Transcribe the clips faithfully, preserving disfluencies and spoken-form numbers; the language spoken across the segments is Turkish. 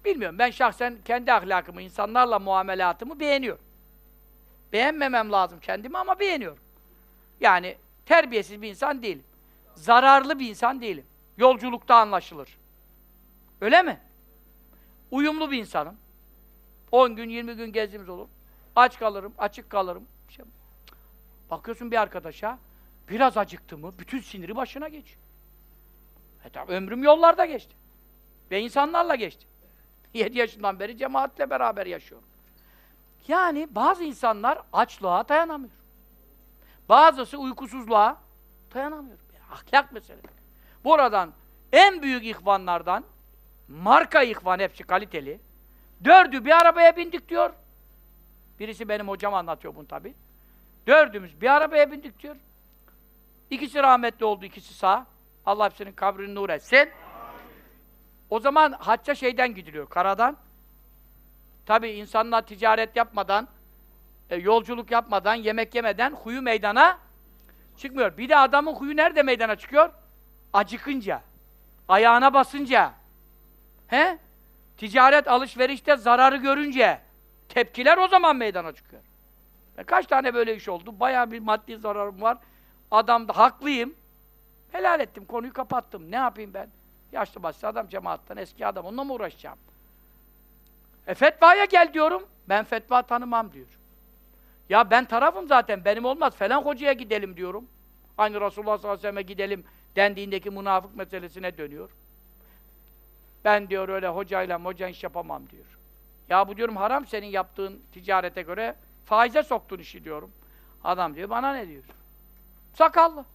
Bilmiyorum, ben şahsen kendi ahlakımı, insanlarla muamelatımı beğeniyorum. Beğenmemem lazım kendimi ama beğeniyorum. Yani terbiyesiz bir insan değilim. Zararlı bir insan değilim. Yolculukta anlaşılır. Öyle mi? Uyumlu bir insanım. on gün, yirmi gün gezdiğimiz olur. Aç kalırım, açık kalırım. İşte, bakıyorsun bir arkadaşa, biraz acıktı mı, bütün siniri başına geçiyor. E tabi, ömrüm yollarda geçti. Ve insanlarla geçti. Yedi yaşından beri cemaatle beraber yaşıyorum. Yani bazı insanlar açlığa dayanamıyor. Bazısı uykusuzluğa dayanamıyor. Yani ahlak meselesi. Buradan en büyük ihvanlardan, marka ihvan, hepsi kaliteli. Dördü bir arabaya bindik diyor. Birisi benim hocam anlatıyor bunu tabi. Dördümüz bir arabaya bindik diyor. İkisi rahmetli oldu, ikisi sağ. Allah hepsinin kabrini nur etsin. O zaman hacca şeyden gidiliyor, karadan. Tabi insanlar ticaret yapmadan, e, yolculuk yapmadan, yemek yemeden huyu meydana çıkmıyor. Bir de adamın huyu nerede meydana çıkıyor? Acıkınca, ayağına basınca, he? Ticaret, alışverişte zararı görünce, tepkiler o zaman meydana çıkıyor. E, kaç tane böyle iş oldu? Bayağı bir maddi zararım var. Adam da haklıyım. Helal ettim, konuyu kapattım. Ne yapayım ben? Yaşlı başlı adam, cemaattan, eski adam, onunla mı uğraşacağım? E fetvaya gel diyorum. Ben fetva tanımam diyor. Ya ben tarafım zaten, benim olmaz. Falan hocaya gidelim diyorum. Aynı Resulullah sallallahu aleyhi ve sellem'e gidelim dendiğindeki münafık meselesine dönüyor. Ben diyor öyle hocayla hoca iş yapamam diyor. Ya bu diyorum haram, senin yaptığın ticarete göre faize soktun işi diyorum. Adam diyor bana ne diyor? Sakallı.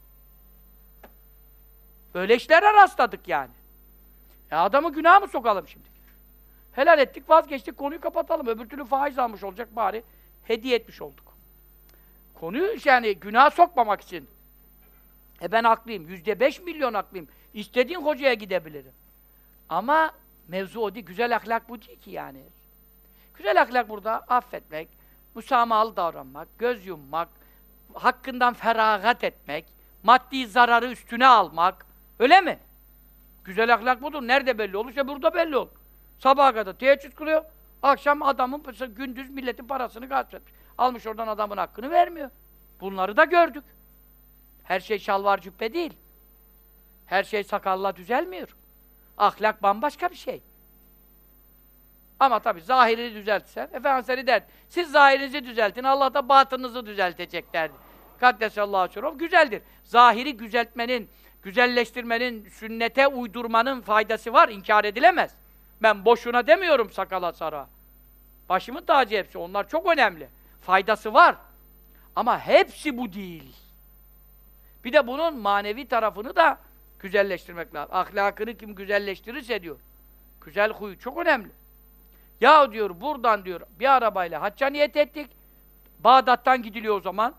Böyle işlere rastladık yani. Ya adamı günaha mı sokalım şimdi? Helal ettik, vazgeçtik, konuyu kapatalım. Öbür türlü faiz almış olacak bari. Hediye etmiş olduk. Konuyu yani günaha sokmamak için. E ben haklıyım, yüzde beş milyon haklıyım. İstediğin hocaya gidebilirim. Ama mevzu o değil, güzel ahlak bu değil ki yani. Güzel ahlak burada affetmek, müsamahalı davranmak, göz yummak, hakkından feragat etmek, maddi zararı üstüne almak. Öyle mi? Güzel ahlak budur. Nerede belli olur? İşte burada belli olur. Sabaha kadar teheccüd kılıyor, akşam adamın, gündüz milletin parasını gasp etmiş. Almış oradan adamın hakkını vermiyor. Bunları da gördük. Her şey şalvar cübbe değil. Her şey sakalla düzelmiyor. Ahlak bambaşka bir şey. Ama tabii zahirini düzeltsen, Efendimiz der, siz zahirinizi düzeltin, Allah da batınınızı düzeltecek derdi. Kaddesallahu aleyhi güzeldir. Zahiri güzeltmenin, güzelleştirmenin, sünnete uydurmanın faydası var, inkar edilemez. Ben boşuna demiyorum sakala sara. Başımın tacı hepsi, onlar çok önemli. Faydası var. Ama hepsi bu değil. Bir de bunun manevi tarafını da güzelleştirmek lazım. Ahlakını kim güzelleştirirse diyor. Güzel huyu çok önemli. Ya diyor, buradan diyor, bir arabayla hacca niyet ettik. Bağdat'tan gidiliyor o zaman.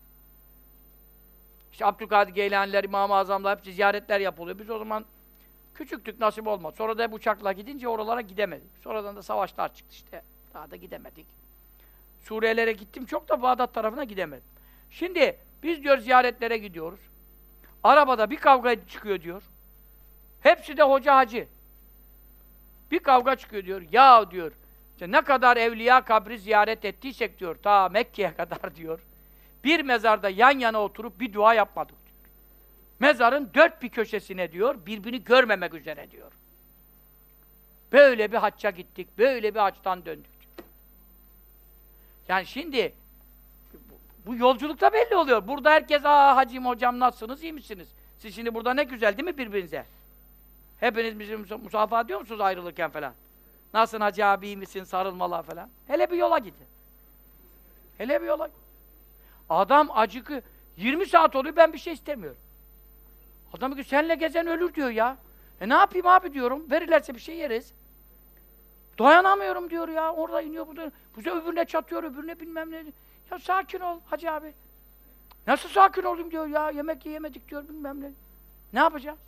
İşte Abdülkadir Geylaniler, İmam-ı Azamlar, hepsi ziyaretler yapılıyor. Biz o zaman küçüktük, nasip olmadı. Sonra da hep uçakla gidince oralara gidemedik. Sonradan da savaşlar çıktı işte. Daha da gidemedik. Suriyelere gittim çok da Bağdat tarafına gidemedim. Şimdi biz diyor ziyaretlere gidiyoruz. Arabada bir kavga çıkıyor diyor. Hepsi de hoca hacı. Bir kavga çıkıyor diyor. Ya diyor, işte ne kadar evliya kabri ziyaret ettiysek diyor, ta Mekke'ye kadar diyor. Bir mezarda yan yana oturup bir dua yapmadık diyor. Mezarın dört bir köşesine diyor, birbirini görmemek üzere diyor. Böyle bir hacca gittik, böyle bir haçtan döndük diyor. Yani şimdi bu yolculukta belli oluyor. Burada herkes, aa hacım hocam nasılsınız, iyi misiniz? Siz şimdi burada ne güzel değil mi birbirinize? Hepiniz bizi musafaha ediyor musunuz ayrılırken falan? Nasılsın hacı abi, iyi misin, sarılmalar falan? Hele bir yola gidin. Hele bir yola gidin. Adam acıkı, yirmi saat oluyor, ben bir şey istemiyorum. Adam ki seninle gezen ölür diyor ya. E ne yapayım abi diyorum, verirlerse bir şey yeriz. Dayanamıyorum diyor ya, orada iniyor, burada bu öbürüne çatıyor, öbürüne bilmem ne. Ya sakin ol hacı abi. Nasıl sakin olayım diyor ya, yemek yiyemedik diyor, bilmem ne. Ne yapacağız?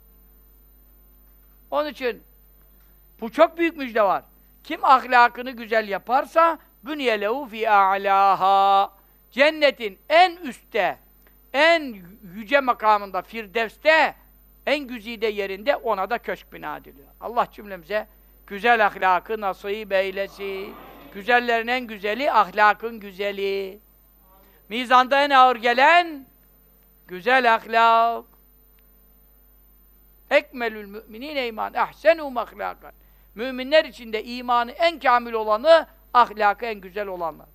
Onun için bu çok büyük müjde var. Kim ahlakını güzel yaparsa bünye lehu fi a'laha. Cennetin en üstte, en yüce makamında, Firdevs'te, en güzide yerinde ona da köşk bina ediliyor. Allah cümlemize güzel ahlakı nasip eylesin. Güzellerin en güzeli, ahlakın güzeli. Mizanda en ağır gelen, güzel ahlak. Ekmelül müminine iman, ehsenûm ahlakan. Müminler içinde imanı en kamil olanı, ahlakı en güzel olanlar.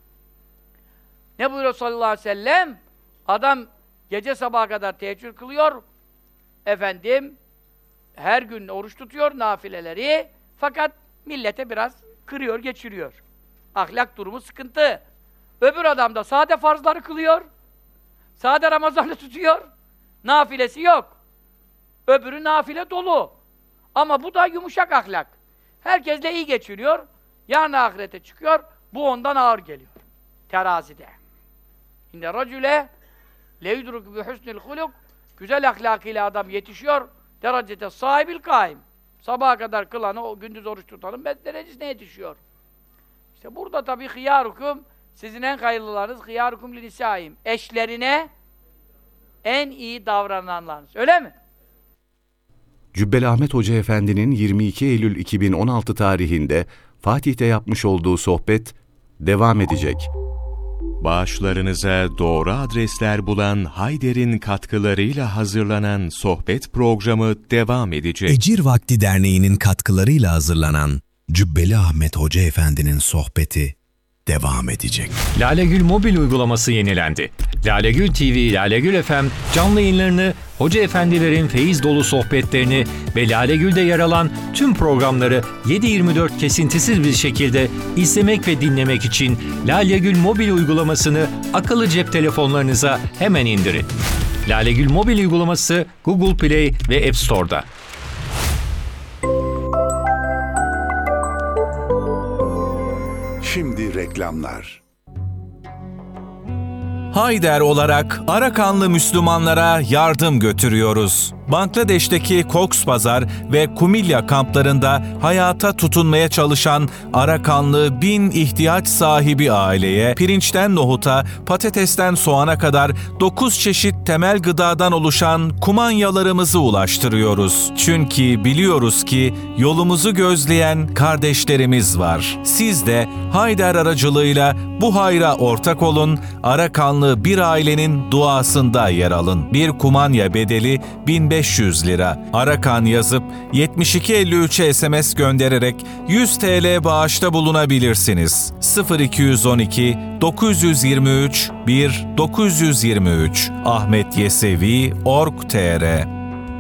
Ne buyuruyor sallallahu aleyhi ve sellem? Adam gece sabaha kadar teheccüd kılıyor. Efendim, her gün oruç tutuyor, nafileleri. Fakat millete biraz kırıyor, geçiriyor. Ahlak durumu sıkıntı. Öbür adam da sade farzları kılıyor. Sade Ramazan'ı tutuyor. Nafilesi yok. Öbürü nafile dolu. Ama bu da yumuşak ahlak. Herkesle iyi geçiriyor. Yarın ahirete çıkıyor. Bu ondan ağır geliyor. Terazide. İnne racüle leyudruku bi husnil huluk. Güzel ahlakıyla adam yetişiyor. Derecete sahibil kaim. Sabaha kadar kılanı, o gündüz oruç tutanın derecesine yetişiyor. İşte burada tabii hıyârukum, sizin en hayırlılarınız hıyârukum linisâim. Eşlerine en iyi davrananlarınız. Öyle mi? Cübbeli Ahmet Hoca Efendi'nin yirmi iki Eylül iki bin on altı tarihinde Fatih'te yapmış olduğu sohbet devam edecek. Bağışlarınıza doğru adresler bulan Hayder'in katkılarıyla hazırlanan sohbet programı devam edecek. Ecir Vakti Derneği'nin katkılarıyla hazırlanan Cübbeli Ahmet Hoca Efendi'nin sohbeti devam edecek. Lalegül mobil uygulaması yenilendi. Lalegül T V, Lalegül F M canlı yayınlarını, hoca efendilerin feyiz dolu sohbetlerini ve Lalegül'de yer alan tüm programları yedi yirmi dört kesintisiz bir şekilde izlemek ve dinlemek için Lalegül mobil uygulamasını akıllı cep telefonlarınıza hemen indirin. Lalegül mobil uygulaması Google Play ve App Store'da. Şimdi reklamlar. Hayder olarak Arakanlı Müslümanlara yardım götürüyoruz. Bangladeş'teki Cox's Bazar ve Kumilya kamplarında hayata tutunmaya çalışan Arakanlı bin ihtiyaç sahibi aileye pirinçten nohuta, patatesten soğana kadar dokuz çeşit temel gıdadan oluşan kumanyalarımızı ulaştırıyoruz. Çünkü biliyoruz ki yolumuzu gözleyen kardeşlerimiz var. Siz de Hayder aracılığıyla bu hayra ortak olun, Arakanlı bir ailenin duasında yer alın. Bir kumanya bedeli bin beş yüz lira. Arakan yazıp yetmiş iki elli üçe S M S göndererek yüz TL bağışta bulunabilirsiniz. sıfır iki yüz on iki dokuz yüz yirmi üç bir dokuz yüz yirmi üç Ahmet Yesevi nokta org nokta tr.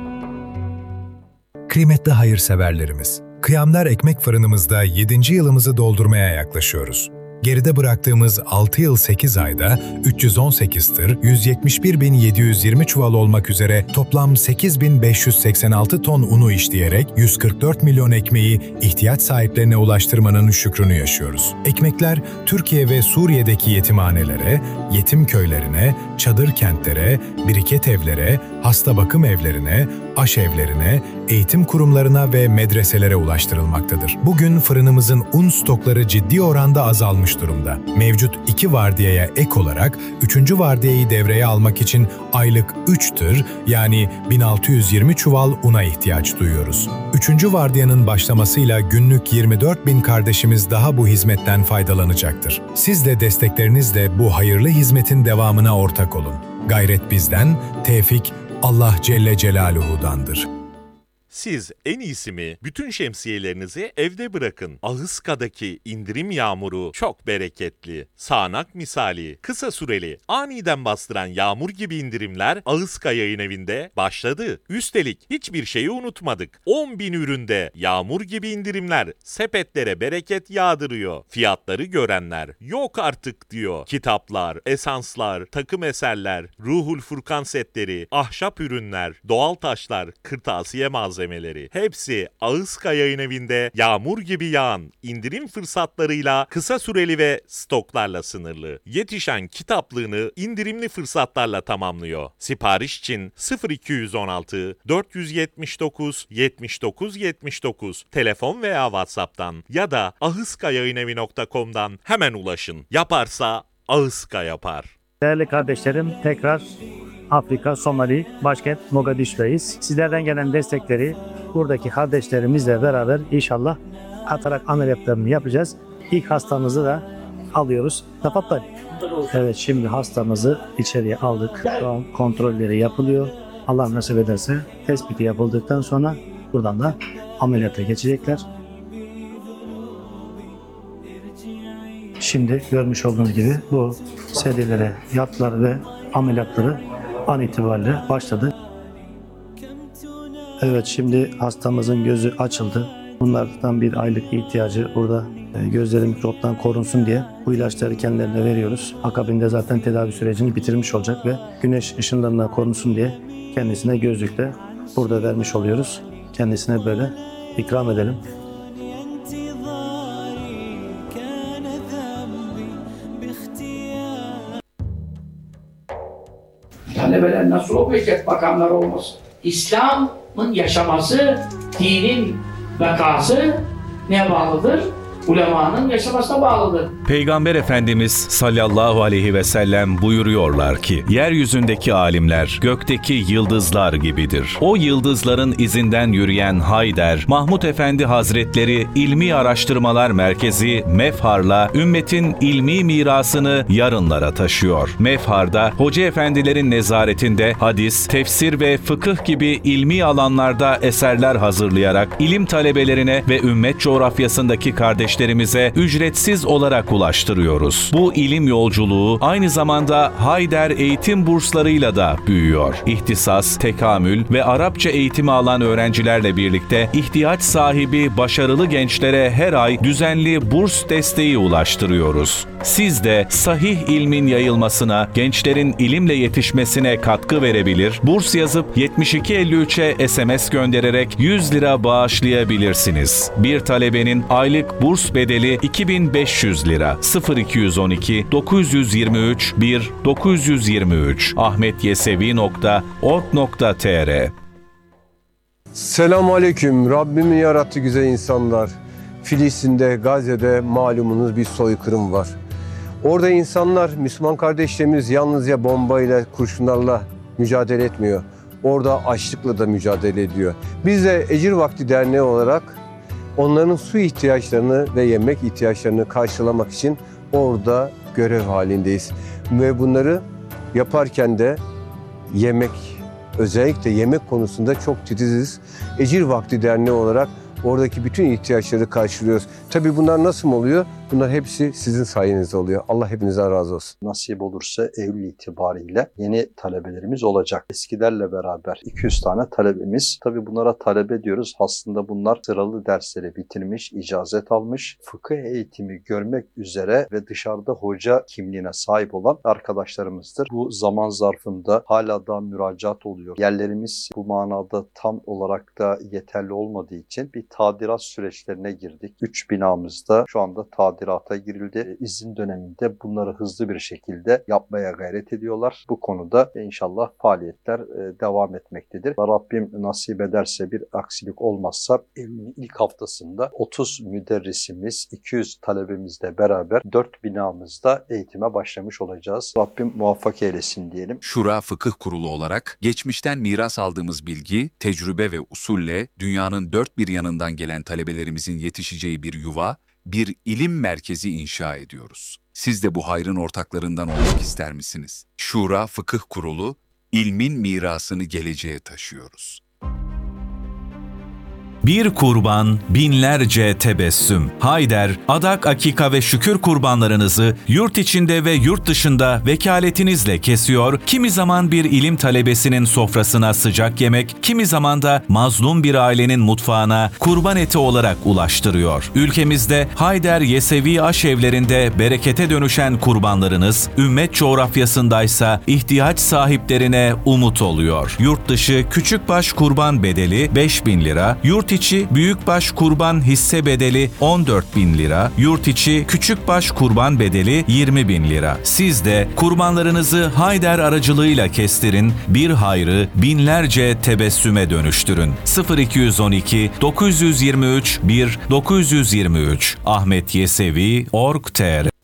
Kıymetli hayırseverlerimiz, Kıyamlar Ekmek Fırınımızda yedinci yılımızı doldurmaya yaklaşıyoruz. Geride bıraktığımız altı yıl sekiz ayda üç yüz on sekiz tır, yüz yetmiş bir bin yedi yüz yirmi çuval olmak üzere toplam sekiz bin beş yüz seksen altı ton unu işleyerek yüz kırk dört milyon ekmeği ihtiyaç sahiplerine ulaştırmanın şükrünü yaşıyoruz. Ekmekler Türkiye ve Suriye'deki yetimhanelere, yetim köylerine, çadır kentlere, biriket evlere, hasta bakım evlerine, aşevlerine, eğitim kurumlarına ve medreselere ulaştırılmaktadır. Bugün fırınımızın un stokları ciddi oranda azalmış durumda. Mevcut iki vardiyaya ek olarak üçüncü vardiyayı devreye almak için aylık üç tır yani bin altı yüz yirmi çuval una ihtiyaç duyuyoruz. Üçüncü vardiyanın başlamasıyla günlük yirmi dört bin kardeşimiz daha bu hizmetten faydalanacaktır. Siz de desteklerinizle bu hayırlı hizmetin devamına ortak olun. Gayret bizden, tevfik Allah Celle Celaluhu'dandır. Siz en iyisi mi? Bütün şemsiyelerinizi evde bırakın. Ahıska'daki indirim yağmuru çok bereketli. Sağanak misali, kısa süreli, aniden bastıran yağmur gibi indirimler Ahıska Yayın Evi'nde başladı. Üstelik hiçbir şeyi unutmadık. on bin üründe yağmur gibi indirimler sepetlere bereket yağdırıyor. Fiyatları görenler yok artık diyor. Kitaplar, esanslar, takım eserler, Ruhul Furkan setleri, ahşap ürünler, doğal taşlar, kırtasiye malzemeleri. Hepsi Ahıska Yayın Evi'nde yağmur gibi yağan indirim fırsatlarıyla kısa süreli ve stoklarla sınırlı. Yetişen kitaplığını indirimli fırsatlarla tamamlıyor. Sipariş için sıfır iki yüz on altı dört yüz yetmiş dokuz yetmiş dokuz yetmiş dokuz telefon veya WhatsApp'tan ya da ahıskayayinevi nokta com'dan hemen ulaşın. Yaparsa Ahıska yapar. Değerli kardeşlerim, tekrar Afrika, Somali, başkent Mogadishu'dayız. Sizlerden gelen destekleri buradaki kardeşlerimizle beraber inşallah atarak ameliyatlarını yapacağız. İlk hastamızı da alıyoruz. Tafattal. Evet, şimdi hastamızı içeriye aldık. Şu an kontrolleri yapılıyor. Allah nasip ederse tespiti yapıldıktan sonra buradan da ameliyata geçecekler. Şimdi görmüş olduğunuz gibi bu serilere yattılar ve ameliyatları an itibariyle başladı. Evet, şimdi hastamızın gözü açıldı. Bunlardan bir aylık ihtiyacı burada, gözleri mikroptan korunsun diye bu ilaçları kendilerine veriyoruz. Akabinde zaten tedavi sürecini bitirmiş olacak ve güneş ışınlarından korunsun diye kendisine gözlük de burada vermiş oluyoruz. Kendisine böyle ikram edelim. Talebeler nasıl okuyacak bakanlar olmasın? İslam'ın yaşaması, dinin vakası neye bağlıdır? Ulemanın yaşamasına bağlıdır. Peygamber Efendimiz sallallahu aleyhi ve sellem buyuruyorlar ki, yeryüzündeki alimler gökteki yıldızlar gibidir. O yıldızların izinden yürüyen Hayder, Mahmud Efendi Hazretleri İlmi Araştırmalar Merkezi Mefhar'la ümmetin ilmi mirasını yarınlara taşıyor. Mefhar'da hoca efendilerin nezaretinde hadis, tefsir ve fıkıh gibi ilmi alanlarda eserler hazırlayarak ilim talebelerine ve ümmet coğrafyasındaki kardeşlerimize ücretsiz olarak ulaştırıyoruz. Bu ilim yolculuğu aynı zamanda Hayder eğitim burslarıyla da büyüyor. İhtisas, tekamül ve Arapça eğitimi alan öğrencilerle birlikte ihtiyaç sahibi başarılı gençlere her ay düzenli burs desteği ulaştırıyoruz. Siz de sahih ilmin yayılmasına, gençlerin ilimle yetişmesine katkı verebilir, burs yazıp yetmiş iki elli üçe S M S göndererek yüz lira bağışlayabilirsiniz. Bir talebenin aylık burs bedeli iki bin beş yüz lira. sıfır iki on iki dokuz yüz yirmi üç bir dokuz yüz yirmi üç ahmetyesevi nokta org nokta tr. Selamun Aleyküm. Rabbimin yarattığı güzel insanlar. Filistin'de, Gazze'de malumunuz bir soykırım var. Orada insanlar, Müslüman kardeşlerimiz yalnızca bombayla, kurşunlarla mücadele etmiyor. Orada açlıkla da mücadele ediyor. Biz de Ecir Vakti Derneği olarak onların su ihtiyaçlarını ve yemek ihtiyaçlarını karşılamak için orada görev halindeyiz. Ve bunları yaparken de yemek, özellikle yemek konusunda çok titiziz. Ecir Vakti Derneği olarak oradaki bütün ihtiyaçları karşılıyoruz. Tabii bunlar nasıl oluyor? Bunlar hepsi sizin sayenizde oluyor. Allah hepinizden razı olsun. Nasip olursa Eylül itibariyle yeni talebelerimiz olacak. Eskilerle beraber iki yüz tane talebemiz. Tabii bunlara talebe diyoruz. Aslında bunlar sıralı dersleri bitirmiş, icazet almış, fıkıh eğitimi görmek üzere ve dışarıda hoca kimliğine sahip olan arkadaşlarımızdır. Bu zaman zarfında hala da müracaat oluyor. Yerlerimiz bu manada tam olarak da yeterli olmadığı için bir tadilat süreçlerine girdik. Üç binamızda şu anda tadirata girildi. İzin döneminde bunları hızlı bir şekilde yapmaya gayret ediyorlar. Bu konuda inşallah faaliyetler devam etmektedir. Rabbim nasip ederse bir aksilik olmazsa Eylül'ün ilk haftasında otuz müderrisimiz, iki yüz talebemizle beraber dört binamızda eğitime başlamış olacağız. Rabbim muvaffak eylesin diyelim. Şura Fıkıh Kurulu olarak geçmişten miras aldığımız bilgi, tecrübe ve usulle dünyanın dört bir yanından gelen talebelerimizin yetişeceği bir yuva, bir ilim merkezi inşa ediyoruz. Siz de bu hayrın ortaklarından olmak ister misiniz? Şura Fıkıh Kurulu, ilmin mirasını geleceğe taşıyoruz. Bir kurban, binlerce tebessüm. Hayder, adak, akika ve şükür kurbanlarınızı yurt içinde ve yurt dışında vekaletinizle kesiyor, kimi zaman bir ilim talebesinin sofrasına sıcak yemek, kimi zaman da mazlum bir ailenin mutfağına kurban eti olarak ulaştırıyor. Ülkemizde Hayder Yesevi aşevlerinde berekete dönüşen kurbanlarınız, ümmet coğrafyasındaysa ihtiyaç sahiplerine umut oluyor. Yurt dışı küçükbaş kurban bedeli beş bin lira, yurt içi büyükbaş kurban hisse bedeli on dört bin lira, yurt içi küçükbaş kurban bedeli yirmi bin lira. Siz de kurbanlarınızı Hayder aracılığıyla kestirin, bir hayrı binlerce tebessüme dönüştürün. sıfır iki on iki dokuz yüz yirmi üç bir dokuz yüz yirmi üç ahmetyesevi nokta org nokta tr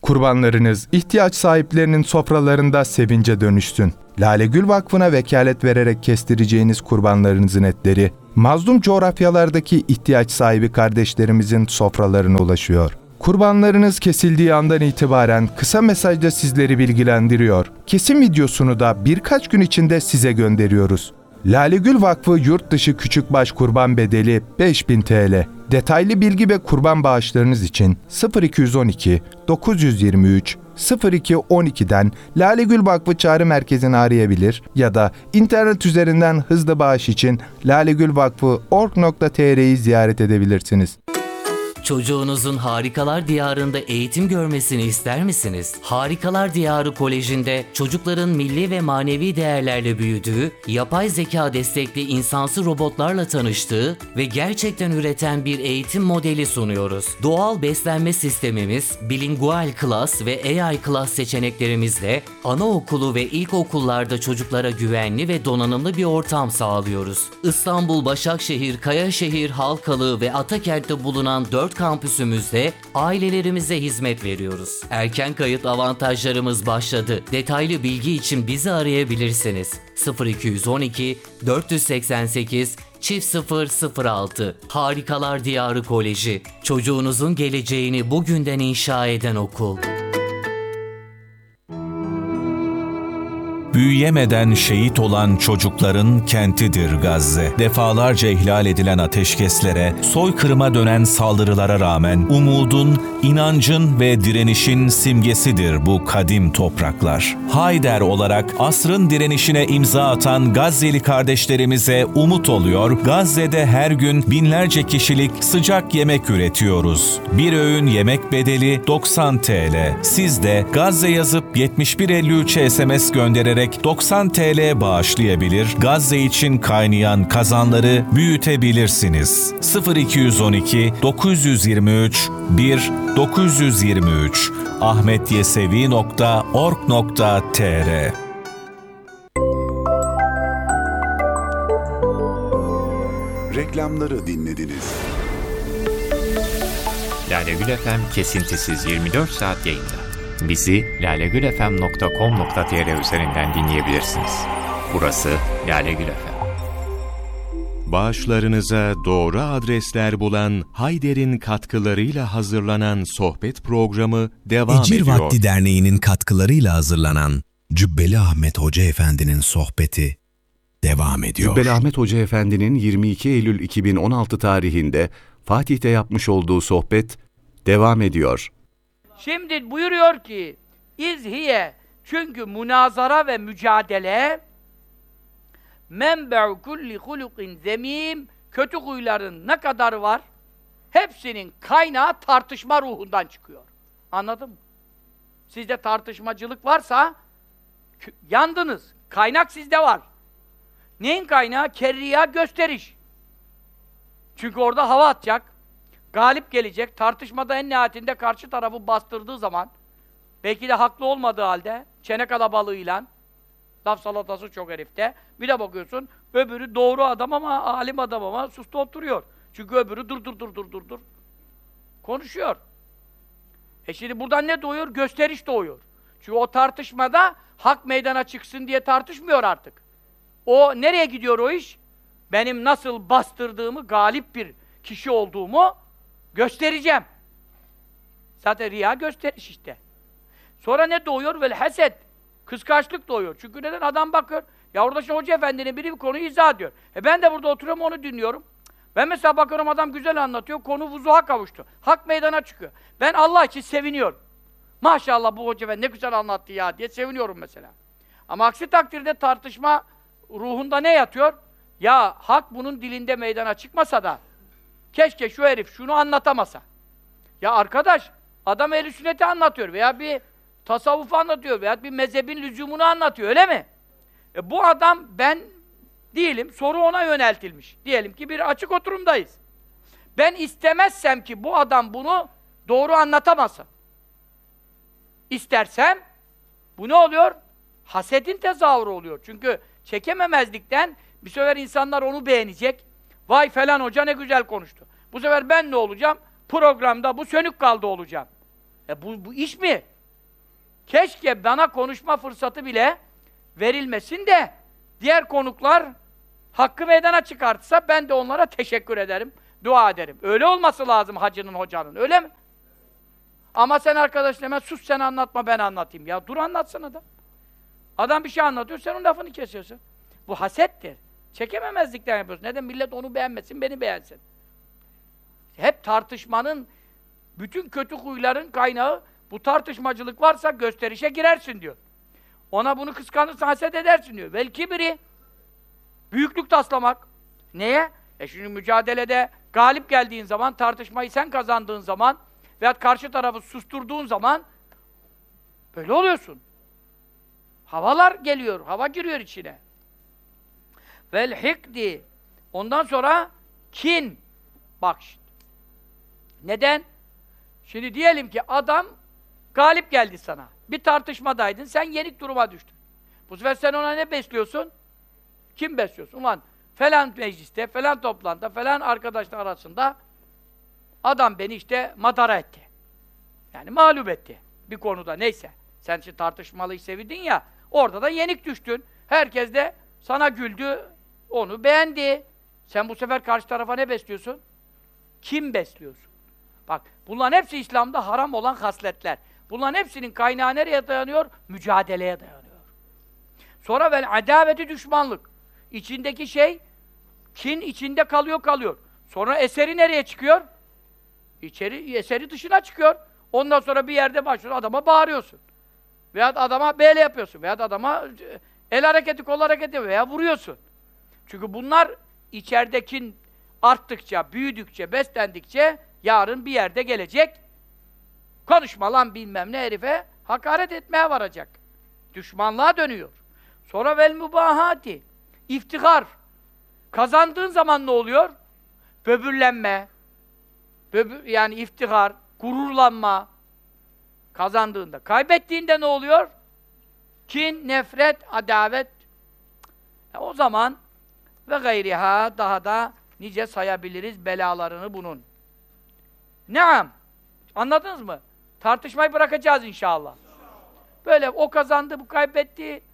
Kurbanlarınız ihtiyaç sahiplerinin sofralarında sevince dönüşsün. Lale Gül Vakfı'na vekalet vererek kestireceğiniz kurbanlarınızın etleri, mazlum coğrafyalardaki ihtiyaç sahibi kardeşlerimizin sofralarına ulaşıyor. Kurbanlarınız kesildiği andan itibaren kısa mesajla sizleri bilgilendiriyor. Kesim videosunu da birkaç gün içinde size gönderiyoruz. Lale Gül Vakfı yurt dışı küçükbaş kurban bedeli beş bin TL. Detaylı bilgi ve kurban bağışlarınız için sıfır iki yüz on iki dokuz yüz yirmi üç sıfır iki on iki'den Lale Gül Vakfı Çağrı Merkezi'ni arayabilir ya da internet üzerinden hızlı bağış için lalegülvakfı nokta org nokta tr'yi ziyaret edebilirsiniz. Çocuğunuzun Harikalar Diyarı'nda eğitim görmesini ister misiniz? Harikalar Diyarı Koleji'nde çocukların milli ve manevi değerlerle büyüdüğü, yapay zeka destekli insansı robotlarla tanıştığı ve gerçekten üreten bir eğitim modeli sunuyoruz. Doğal beslenme sistemimiz, bilingual class ve A I class seçeneklerimizle anaokulu ve ilkokullarda çocuklara güvenli ve donanımlı bir ortam sağlıyoruz. İstanbul, Başakşehir, Kayaşehir, Halkalı ve Atakent'te bulunan dört kampüsümüzde ailelerimize hizmet veriyoruz. Erken kayıt avantajlarımız başladı. Detaylı bilgi için bizi arayabilirsiniz. sıfır iki yüz on iki dört seksen sekiz çift sıfır sıfır altı Harikalar Diyarı Koleji. Çocuğunuzun geleceğini bugünden inşa eden okul. Büyüyemeden şehit olan çocukların kentidir Gazze. Defalarca ihlal edilen ateşkeslere, soykırıma dönen saldırılara rağmen umudun, inancın ve direnişin simgesidir bu kadim topraklar. Hayder olarak asrın direnişine imza atan Gazze'li kardeşlerimize umut oluyor, Gazze'de her gün binlerce kişilik sıcak yemek üretiyoruz. Bir öğün yemek bedeli doksan TL. Siz de Gazze yazıp yetmiş bir elli üç'e S M S göndererek doksan TL bağışlayabilir, Gazze için kaynayan kazanları büyütebilirsiniz. sıfır iki yüz on iki dokuz yüz yirmi üç bir dokuz yüz yirmi üç ahmetyesevi nokta org nokta tr Reklamları dinlediniz. Lale Gül F M kesintisiz yirmi dört saat yayında. Bizi lalegülfm nokta com nokta tr üzerinden dinleyebilirsiniz. Burası Lale Gül F M. Bağışlarınıza doğru adresler bulan Hayder'in katkılarıyla hazırlanan sohbet programı devam Ecir ediyor. Vakti Derneği'nin katkılarıyla hazırlanan Cübbeli Ahmet Hoca Efendi'nin sohbeti devam ediyor. Cübbeli Ahmet Hoca Efendi'nin yirmi iki Eylül iki bin on altı tarihinde Fatih'te yapmış olduğu sohbet devam ediyor. Şimdi buyuruyor ki izhiye, çünkü münazara ve mücadele menbe'u kulli hulukin zemim, kötü huyların ne kadar var hepsinin kaynağı tartışma ruhundan çıkıyor. Anladın mı? Sizde tartışmacılık varsa yandınız. Kaynak sizde var. Neyin kaynağı? Kerriya, gösteriş. Çünkü orada hava atacak. Galip gelecek, tartışmada en nihayetinde karşı tarafı bastırdığı zaman, belki de haklı olmadığı halde, çene kalabalığıyla, laf salatası çok herifte, bir de bakıyorsun, öbürü doğru adam ama, alim adam ama sustu oturuyor. Çünkü öbürü dur dur dur dur dur dur konuşuyor. E şimdi buradan ne doğuyor? Gösteriş doğuyor. Çünkü o tartışmada hak meydana çıksın diye tartışmıyor artık. O nereye gidiyor o iş? Benim nasıl bastırdığımı, galip bir kişi olduğumu göstereceğim. Zaten riya gösteriş işte. Sonra ne doğuyor? Vel haset. Kıskançlık doğuyor. Çünkü neden? Adam bakıyor. Ya orada şimdi Hoca Efendi'nin biri bir konuyu izah ediyor. E ben de burada oturuyorum, onu dinliyorum. Ben mesela bakıyorum, adam güzel anlatıyor. Konu vuzuha kavuştu. Hak meydana çıkıyor. Ben Allah için seviniyorum. Maşallah bu Hoca Efendi ne güzel anlattı ya diye seviniyorum mesela. Ama aksi takdirde tartışma ruhunda ne yatıyor? Ya hak bunun dilinde meydana çıkmasa da keşke şu herif şunu anlatamasa. Ya arkadaş, adam ehl-i sünneti anlatıyor veya bir tasavvufu anlatıyor veya bir mezhebin lüzumunu anlatıyor, öyle mi? E bu adam ben değilim, soru ona yöneltilmiş. Diyelim ki bir açık oturumdayız. Ben istemezsem ki bu adam bunu doğru anlatamasın. İstersem, bu ne oluyor? Hasedin tezahürü oluyor. Çünkü çekememezlikten bir sefer insanlar onu beğenecek. Vay falan hoca ne güzel konuştu. Bu sefer ben ne olacağım? Programda bu sönük kaldı olacağım. E bu, bu iş mi? keşke bana konuşma fırsatı bile verilmesin de diğer konuklar hakkı meydana çıkartsa ben de onlara teşekkür ederim, dua ederim. Öyle olması lazım hacının, hocanın, öyle mi? Ama sen arkadaşın hemen sus sen anlatma ben anlatayım. Ya dur anlatsın adam. Adam bir şey anlatıyor, sen onun lafını kesiyorsun. Bu hasettir. Çekememezlikten yapıyorsun. Neden? Millet onu beğenmesin, beni beğensin. Hep tartışmanın, bütün kötü huyların kaynağı, bu tartışmacılık varsa gösterişe girersin diyor. Ona bunu kıskanırsan haset edersin diyor. Vel kibri, büyüklük taslamak. Neye? E şimdi mücadelede galip geldiğin zaman, tartışmayı sen kazandığın zaman veyahut karşı tarafı susturduğun zaman böyle oluyorsun. Havalar geliyor, hava giriyor içine. Vel hikdi. Ondan sonra kin. Bak şimdi. Neden? Şimdi diyelim ki adam galip geldi sana. Bir tartışmadaydın, sen yenik duruma düştün. Bu sefer sen ona ne besliyorsun? Kim besliyorsun? Ulan falan mecliste, falan toplantıda, falan arkadaşlar arasında adam beni işte madara etti. Yani mağlup etti. Bir konuda neyse. Sen şimdi tartışmalıyı sevdin ya, orada da yenik düştün. Herkes de sana güldü, onu beğendi. Sen bu sefer karşı tarafa ne besliyorsun? Kim besliyorsun? Bak, bunların hepsi İslam'da haram olan hasletler. Bunların hepsinin kaynağı nereye dayanıyor? Mücadeleye dayanıyor. Sonra vel adaveti düşmanlık. İçindeki şey, kin içinde kalıyor kalıyor. Sonra eseri nereye çıkıyor? İçeri, eseri dışına çıkıyor. Ondan sonra bir yerde başlıyor, adama bağırıyorsun. Veyahut adama böyle yapıyorsun. Veyahut adama el hareketi, kol hareketi veya vuruyorsun. Çünkü bunlar içeridekin arttıkça, büyüdükçe, beslendikçe yarın bir yerde gelecek, konuşma lan bilmem ne herife, hakaret etmeye varacak. Düşmanlığa dönüyor. Sonra vel mübahati, iftihar. Kazandığın zaman ne oluyor? Böbürlenme, böbür, yani iftihar, gururlanma. Kazandığında. Kaybettiğinde ne oluyor? Kin, nefret, adavet. E o zaman ve gayriha, daha da nice sayabiliriz belalarını bunun. Naam. Anladınız mı? Tartışmayı bırakacağız inşallah. Böyle o kazandı, bu kaybetti.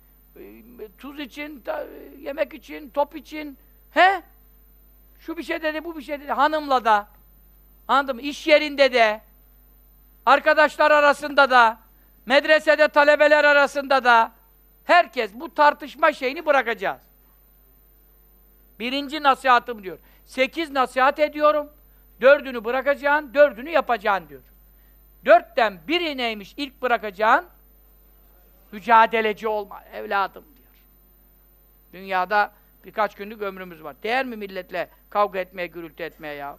Tuz için, yemek için, top için. He? Şu bir şey dedi, bu bir şey dedi. Hanımla da. Anladın mı? İş yerinde de. Arkadaşlar arasında da. Medresede talebeler arasında da. Herkes bu tartışma şeyini bırakacağız. Birinci nasihatım diyor. Sekiz nasihat ediyorum. Dördünü bırakacaksın, dördünü yapacaksın diyor. Dörtten biri neymiş ilk bırakacağın? Mücadeleci olma evladım diyor. Dünyada birkaç günlük ömrümüz var. Değer mi milletle kavga etmeye, gürültü etmeye ya?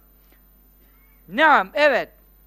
Naam, evet.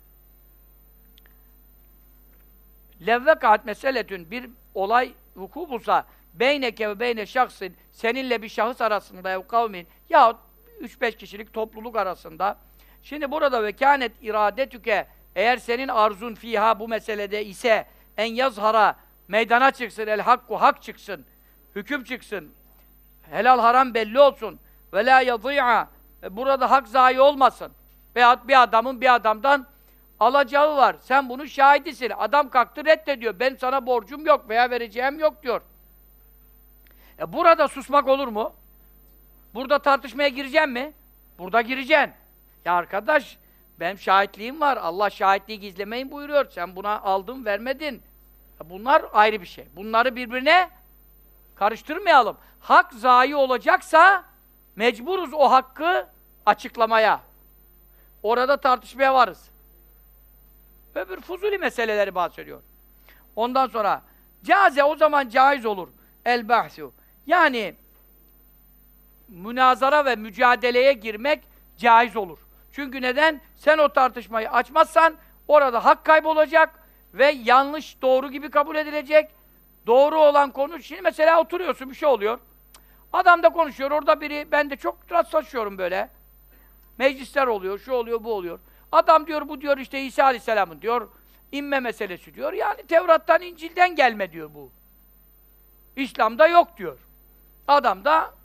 Levvekat meseletün, bir olay vuku bulsa beyneke ve beyne şahsın, seninle bir şahıs arasında ev kavmin yahut üç beş kişilik topluluk arasında. Şimdi burada ve kânet iradetüke, eğer senin arzun fiha bu meselede ise en yazhara, meydana çıksın, el hakku, hak çıksın, hüküm çıksın, helal haram belli olsun, ve la yadî'a, burada hak zayi olmasın. Veyahut bir adamın bir adamdan alacağı var, sen bunun şahidisin, adam kalktı reddediyor, ben sana borcum yok veya vereceğim yok diyor. E burada susmak olur mu? Burada tartışmaya gireceğim mi? Burada gireceksin. Ya arkadaş, benim şahitliğim var, Allah şahitliği gizlemeyin buyuruyor, sen buna aldın, vermedin. Bunlar ayrı bir şey. Bunları birbirine karıştırmayalım. Hak zayi olacaksa mecburuz o hakkı açıklamaya. Orada tartışmaya varız. Öbür fuzuli meseleleri bahsediyor. Ondan sonra caze, o zaman caiz olur. El bahsu. Yani münazara ve mücadeleye girmek caiz olur. Çünkü neden? Sen o tartışmayı açmazsan orada hak kaybolacak ve yanlış doğru gibi kabul edilecek. Doğru olan konu, şimdi mesela oturuyorsun, bir şey oluyor. Adam da konuşuyor, orada biri, ben de çok rastlaşıyorum böyle. Meclisler oluyor, şu oluyor, bu oluyor. Adam diyor, bu diyor işte İsa Aleyhisselam'ın diyor, inme meselesi diyor. Yani Tevrat'tan, İncil'den gelme diyor bu. İslam'da yok diyor. Adam da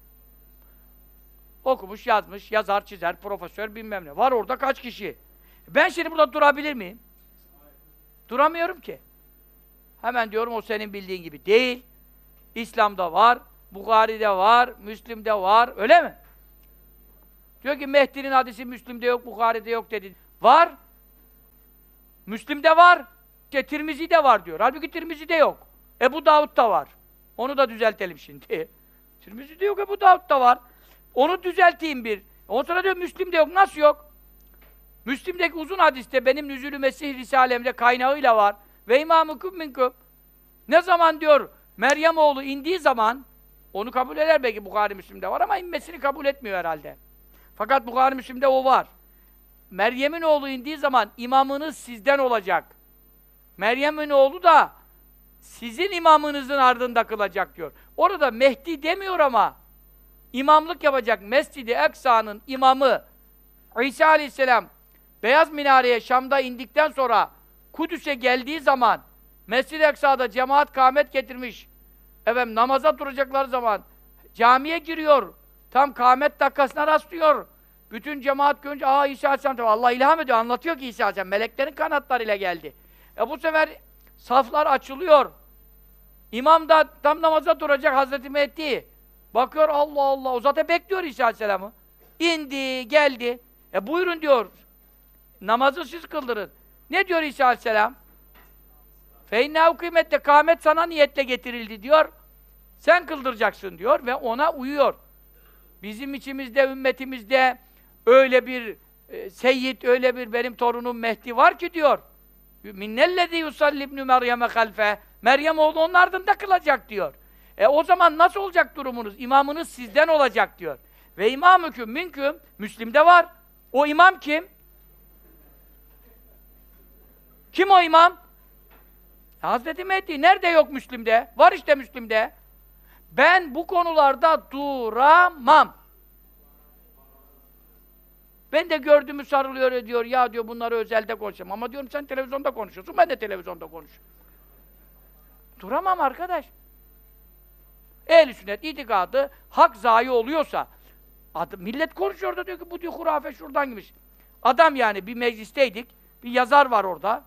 okumuş, yazmış, yazar, çizer, profesör, bilmem ne. Var orada kaç kişi? Ben şimdi burada durabilir miyim? Duramıyorum ki. Hemen diyorum o senin bildiğin gibi değil. İslam'da var, Bukhari'de var, Müslim'de var, öyle mi? Diyor ki Mehdi'nin hadisi Müslim'de yok, Bukhari'de yok dedi. Var. Müslim'de var. İşte Tirmizi'de var diyor. Halbuki Tirmizi'de yok. Ebu Davud'da var. Onu da düzeltelim şimdi. Tirmizi'de yok, Ebu Davud'da var. Onu düzelteyim bir. Ondan sonra diyor Müslim'de yok. Nasıl yok? Müslim'deki uzun hadiste benim Nüzûl-ü Mesih Risalem'de kaynağıyla var. Ve imâmukum minkum. Ne zaman diyor Meryem oğlu indiği zaman onu kabul eder belki Bukhari Müslim'de var ama inmesini kabul etmiyor herhalde. Fakat Bukhari Müslim'de o var. Meryem'in oğlu indiği zaman imamınız sizden olacak. Meryem'in oğlu da sizin imamınızın ardında kılacak diyor. Orada Mehdi demiyor ama imamlık yapacak Mescid-i Eksa'nın imamı İsa Aleyhisselam Beyaz Minare'ye Şam'da indikten sonra Kudüs'e geldiği zaman Mescid-i Eksa'da cemaat kâmet getirmiş. Efendim namaza duracaklar zaman camiye giriyor. Tam kâmet dakikasına rastlıyor. Bütün cemaat görünce aa İsa Aleyhisselam tabi Allah ilham ediyor. Anlatıyor ki İsa Aleyhisselam meleklerin kanatlarıyla geldi. E bu sefer saflar açılıyor. İmam da tam namaza duracak Hazreti Mehdi. Bakıyor Allah Allah. O zaten bekliyor İsa Aleyhisselam'ı. İndi, geldi. E buyurun diyor. Namazı siz kıldırın. Ne diyor İsa Aleyhisselam? Feynnâhu kıymette kâmet sana niyetle getirildi diyor. Sen kıldıracaksın diyor ve ona uyuyor. Bizim içimizde, ümmetimizde öyle bir e, seyyid, öyle bir benim torunum Mehdi var ki diyor. Minnellezî yusalli ibnü Meryem'e halfe. Meryem oğlu onun ardında kılacak diyor. E o zaman nasıl olacak durumunuz? İmamınız sizden olacak diyor. Ve imâmüküm minküm, Müslim'de var. O imam kim? Kim o imam? Hazreti Mehdi. Nerede yok Müslim'de? Var işte Müslim'de. Ben bu konularda duramam. Ben de gördüğümü sarılıyor diyor. Ya diyor bunları özelde konuşacağım. Ama diyorum sen televizyonda konuşuyorsun. Ben de televizyonda konuşuyorum. Duramam arkadaş. Ehl-i sünnet itikadı hak zayi oluyorsa adı, millet konuşuyor da diyor ki bu diyor hurafe şuradan gitmiş. Adam yani bir meclisteydik. Bir yazar var orada.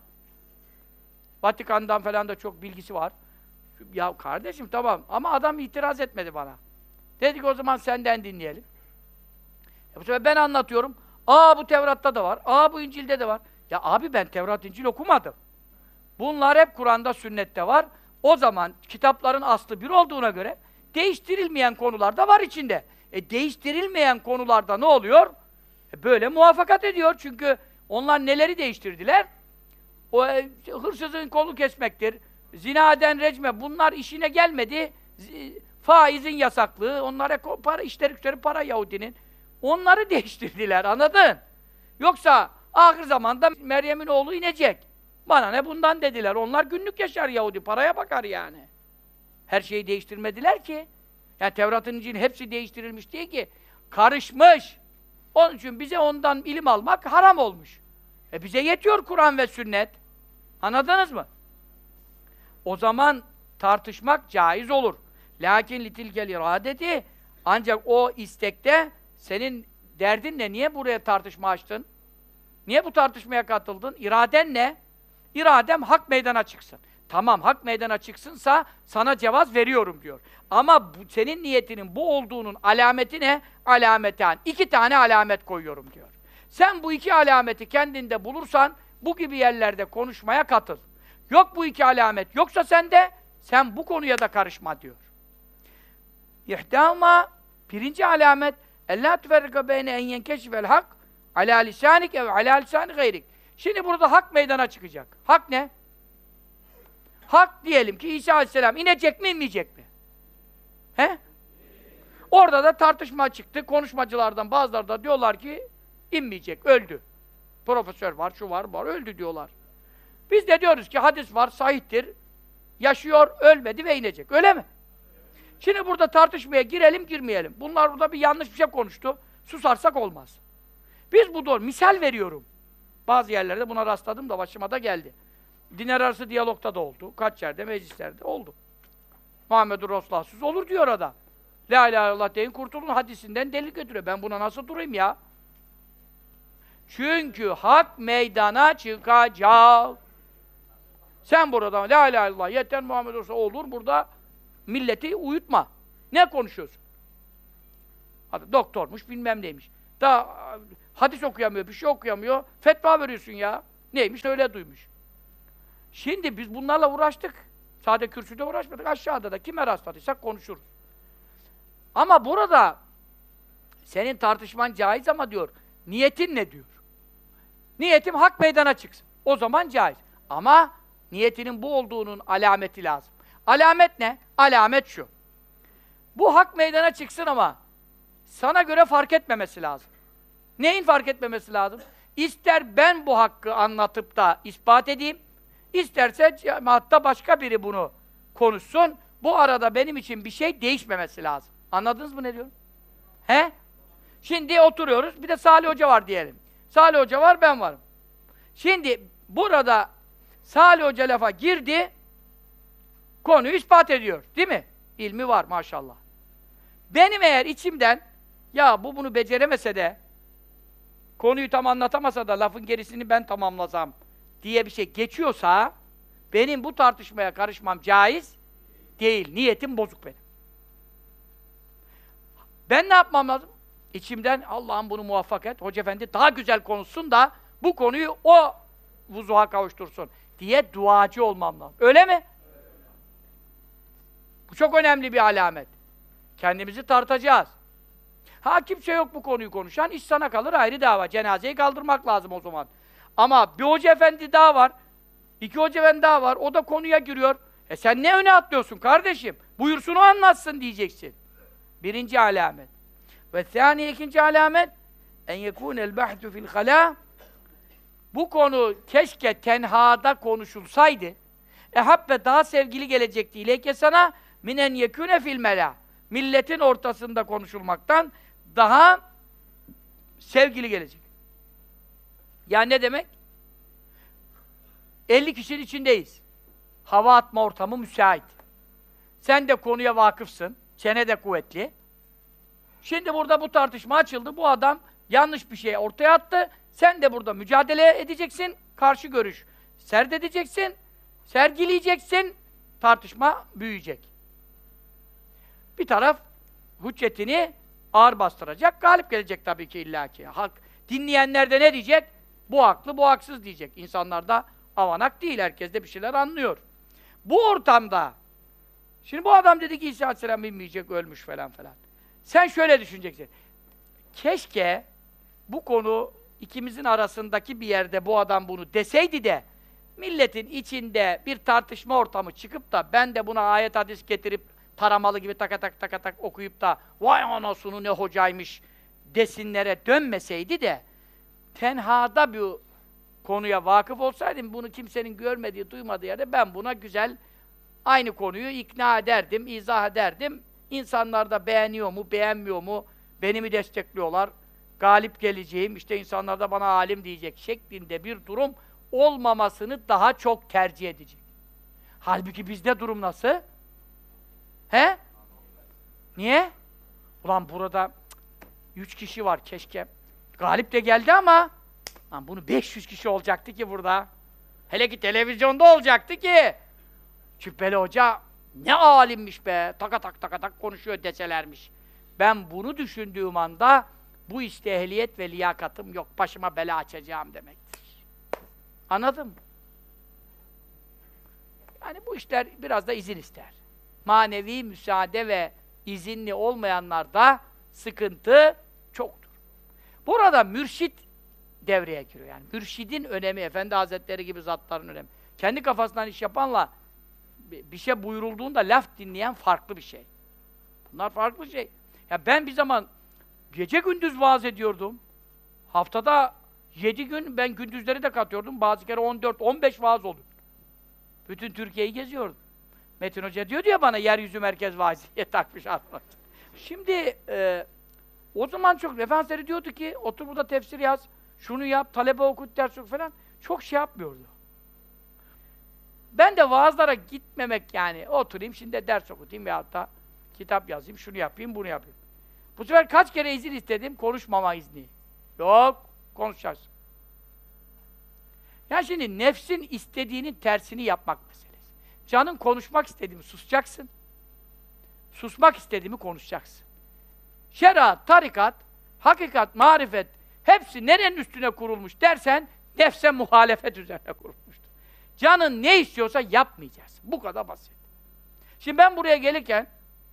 Vatikan'dan falan da çok bilgisi var. Ya kardeşim tamam ama adam itiraz etmedi bana. Dedik o zaman senden dinleyelim. Ya bu sefer ben anlatıyorum. Aa bu Tevrat'ta da var. Aa bu İncil'de de var. Ya abi ben Tevrat, İncil okumadım. Bunlar hep Kur'an'da, sünnette var. O zaman kitapların aslı bir olduğuna göre değiştirilmeyen konular da var içinde. E değiştirilmeyen konularda ne oluyor? E, böyle muvaffakat ediyor. Çünkü onlar neleri değiştirdiler? O e, hırsızın kolu kesmektir. Zinaden recme. Bunlar işine gelmedi. Z- faizin yasaklığı. Onlara para, işleri güçleri para Yahudinin. Onları değiştirdiler. Anladın? Yoksa ahir zamanda Meryem'in oğlu inecek. Bana ne bundan dediler. Onlar günlük yaşar Yahudi. Paraya bakar yani. Her şeyi değiştirmediler ki. Yani Tevrat'ın İncil'in hepsi değiştirilmiş değil ki. Karışmış. Onun için bize ondan ilim almak haram olmuş. E bize yetiyor Kur'an ve sünnet. Anladınız mı? O zaman tartışmak caiz olur. Lakin litilkel iradeti ancak o istekte senin derdin ne? Niye buraya tartışma açtın? Niye bu tartışmaya katıldın? İraden ne? İradem hak meydana çıksın. Tamam hak meydana çıksınsa sana cevaz veriyorum diyor. Ama bu, senin niyetinin bu olduğunun alameti ne? Alameten. İki tane alamet koyuyorum diyor. Sen bu iki alameti kendinde bulursan bu gibi yerlerde konuşmaya katıl. Yok bu iki alamet. Yoksa sen de sen bu konuya da karışma diyor. İhdâma birinci alamet ellâ tüferrika beyne en yenkeşifel hak alâ lisânik ev alâ lisâni gayrik. Şimdi burada hak meydana çıkacak. Hak ne? Hak diyelim ki İsa Aleyhisselam inecek mi inmeyecek mi? He? Orada da tartışma çıktı. Konuşmacılardan bazıları da diyorlar ki inmeyecek, öldü. Profesör var, şu var, var, öldü diyorlar. Biz de diyoruz ki hadis var, sahihtir. Yaşıyor, ölmedi ve inecek. Öyle mi? Şimdi burada tartışmaya girelim, girmeyelim. Bunlar burada bir yanlış bir şey konuştu. Susarsak olmaz. Biz bu doğru, misal veriyorum. Bazı yerlerde buna rastladım da başıma da geldi. Dinler arası diyalogta da oldu. Kaç yerde, meclislerde oldu. Muhammed-ül Resulullah'sız olur diyor adam. La ilahe illallah deyin, kurtulun hadisinden delil götürüyor. Ben buna nasıl durayım ya? Çünkü hak meydana çıkacak. Sen burada la ilahe illallah yeter Muhammed olsa olur, burada milleti uyutma. Ne konuşuyorsun? Hadi doktormuş, bilmem neymiş. Daha hadis okuyamıyor, bir şey okuyamıyor. Fetva veriyorsun ya. Neymiş öyle duymuş. Şimdi biz bunlarla uğraştık. Sade kürsüde uğraşmadık. Aşağıda da kime rastladıysak konuşuruz. Ama burada senin tartışman caiz ama diyor, niyetin ne diyor? Niyetim hak meydana çıksın. O zaman caiz. Ama niyetinin bu olduğunun alameti lazım. Alamet ne? Alamet şu. Bu hak meydana çıksın ama sana göre fark etmemesi lazım. Neyin fark etmemesi lazım? İster ben bu hakkı anlatıp da ispat edeyim, isterse cemaatta başka biri bunu konuşsun, bu arada benim için bir şey değişmemesi lazım. Anladınız mı ne diyorum? He? Şimdi oturuyoruz, bir de Salih Hoca var diyelim. Salih Hoca var, ben varım. Şimdi burada Salih Hoca lafa girdi, konuyu ispat ediyor, değil mi? İlmi var maşallah. Benim eğer içimden, ya bu bunu beceremese de, konuyu tam anlatamasa da lafın gerisini ben tamamlasam diye bir şey geçiyorsa, benim bu tartışmaya karışmam caiz değil. Niyetim bozuk benim. Ben ne yapmam lazım? İçimden Allah'ım bunu muvaffak et, Hoca Efendi daha güzel konuşsun da bu konuyu o vuzuha kavuştursun diye duacı olmam lazım. Öyle mi? Bu çok önemli bir alamet. Kendimizi tartacağız. Ha kimse yok bu konuyu konuşan, iş sana kalır, ayrı dava. Cenazeyi kaldırmak lazım o zaman. Ama bir Hoca Efendi daha var, iki Hoca Efendi daha var, o da konuya giriyor. E sen ne öne atlıyorsun kardeşim? Buyursun o anlatsın diyeceksin. Birinci alamet. Ve thani, ikinci alamet, en yekûnel bahtu fil halâ. Bu konu keşke tenhada konuşulsaydı, ehabbe daha sevgili gelecekti ileyke sana, minen yekûne fil melâ. Milletin ortasında konuşulmaktan daha sevgili gelecek. Ya ne demek? elli kişinin içindeyiz. Hava atma ortamı müsait. Sen de konuya vakıfsın, çene de kuvvetli. Şimdi burada bu tartışma açıldı, bu adam yanlış bir şey ortaya attı. Sen de burada mücadele edeceksin, karşı görüş serdedeceksin, sergileyeceksin, tartışma büyüyecek. Bir taraf hüccetini ağır bastıracak, galip gelecek tabii ki illaki. Halk, dinleyenler de ne diyecek? Bu haklı, bu haksız diyecek. İnsanlar da avanak değil, herkes de bir şeyler anlıyor. Bu ortamda, şimdi bu adam dedi ki İsa Aleyhisselam bilmeyecek, ölmüş falan falan. Sen şöyle düşüneceksin. Keşke bu konu ikimizin arasındaki bir yerde bu adam bunu deseydi de milletin içinde bir tartışma ortamı çıkıp da ben de buna ayet hadis getirip taramalı gibi taka tak taka tak okuyup da vay anasını ne hocaymış desinlere dönmeseydi de tenhada bir konuya vakıf olsaydım, bunu kimsenin görmediği, duymadığı yerde ben buna güzel aynı konuyu ikna ederdim, izah ederdim. İnsanlar da beğeniyor mu, beğenmiyor mu, beni mi destekliyorlar, galip geleceğim, işte insanlar da bana alim diyecek şeklinde bir durum olmamasını daha çok tercih edecek. Halbuki bizde durum nasıl? He? Niye? Ulan burada cık, üç kişi var keşke. Galip de geldi ama lan bunu beş yüz kişi olacaktı ki burada. Hele ki televizyonda olacaktı ki. Cübbeli Hoca ne alimmiş be, taka tak taka tak konuşuyor deselermiş. Ben bunu düşündüğüm anda bu işte ehliyet ve liyakatım yok, başıma bela açacağım demektir. Anladın mı? Yani bu işler biraz da izin ister. Manevi müsaade ve izinli olmayanlarda sıkıntı çoktur. Burada mürşit devreye giriyor yani. Mürşidin önemi, Efendi Hazretleri gibi zatların önemi. Kendi kafasından iş yapanla bir şey buyurulduğunda laf dinleyen farklı bir şey. Bunlar farklı şey. Ya ben bir zaman gece gündüz vaaz ediyordum. Haftada yedi gün ben gündüzleri de katıyordum. Bazı kere on dört on beş vaaz oldu. Bütün Türkiye'yi geziyordum. Metin Hoca diyordu ya bana, yeryüzü merkez vaaziyet takmış atmak. Şimdi e, o zaman çok Efendimiz diyordu ki otur burada tefsir yaz, şunu yap, talebe okut, ders oku falan. Çok şey yapmıyordu. Ben de vaazlara gitmemek yani, oturayım şimdi ders okutayım veyahut da kitap yazayım, şunu yapayım, bunu yapayım. Bu sefer kaç kere izin istedim, konuşmama izni. Yok, konuşacaksın. Ya şimdi nefsin istediğinin tersini yapmak meselesi. Canın konuşmak istediğimi susacaksın. Susmak istediğimi konuşacaksın. Şeriat, tarikat, hakikat, marifet hepsi nerenin üstüne kurulmuş dersen nefse muhalefet üzerine kurulmuştur. Canın ne istiyorsa yapmayacaksın. Bu kadar basit. Şimdi ben buraya gelirken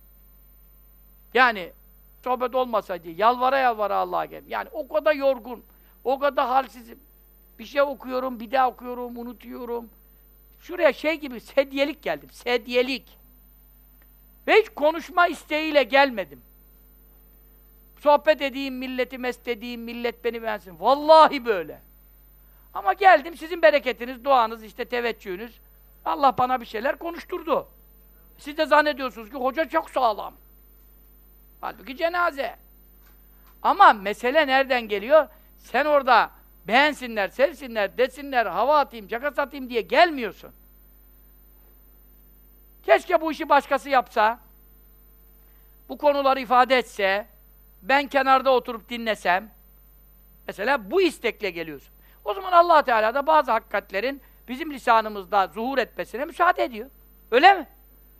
yani sohbet olmasaydı yalvara yalvara Allah'a geldim. Yani o kadar yorgun, o kadar halsizim. Bir şey okuyorum, bir daha okuyorum, unutuyorum. Şuraya şey gibi sedyelik geldim, sedyelik. Ve hiç konuşma isteğiyle gelmedim. Sohbet edeyim, milleti mest edeyim, millet beni beğensin. Vallahi böyle. Ama geldim, sizin bereketiniz, duanız, işte teveccühünüz. Allah bana bir şeyler konuşturdu. Siz de zannediyorsunuz ki hoca çok sağlam. Halbuki cenaze. Ama mesele nereden geliyor? Sen orada beğensinler, sevsinler, desinler, hava atayım, caka atayım diye gelmiyorsun. Keşke bu işi başkası yapsa, bu konuları ifade etse, ben kenarda oturup dinlesem, mesela bu istekle geliyorsun. O zaman Allah Teala da bazı hakikatlerin bizim lisanımızda zuhur etmesine müsaade ediyor. Öyle mi?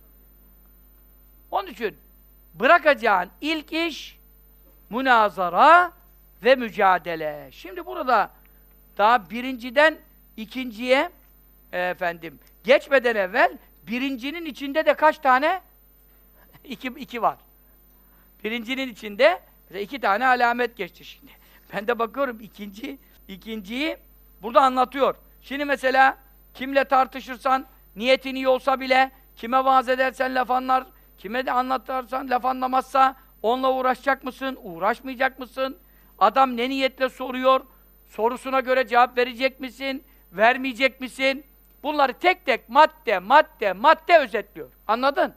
Onun için bırakacağın ilk iş münazara ve mücadele. Şimdi burada daha birinciden ikinciye e, efendim geçmeden evvel birincinin içinde de kaç tane? iki, iki var. Birincinin içinde iki tane alamet geçti şimdi. Ben de bakıyorum ikinci, ikinciyi burada anlatıyor. Şimdi mesela kimle tartışırsan, niyetin iyi olsa bile, kime vaaz edersen laf anlar, kime de anlatırsan laf anlamazsa onunla uğraşacak mısın, uğraşmayacak mısın? Adam ne niyetle soruyor, sorusuna göre cevap verecek misin, vermeyecek misin? Bunları tek tek madde, madde, madde özetliyor. Anladın?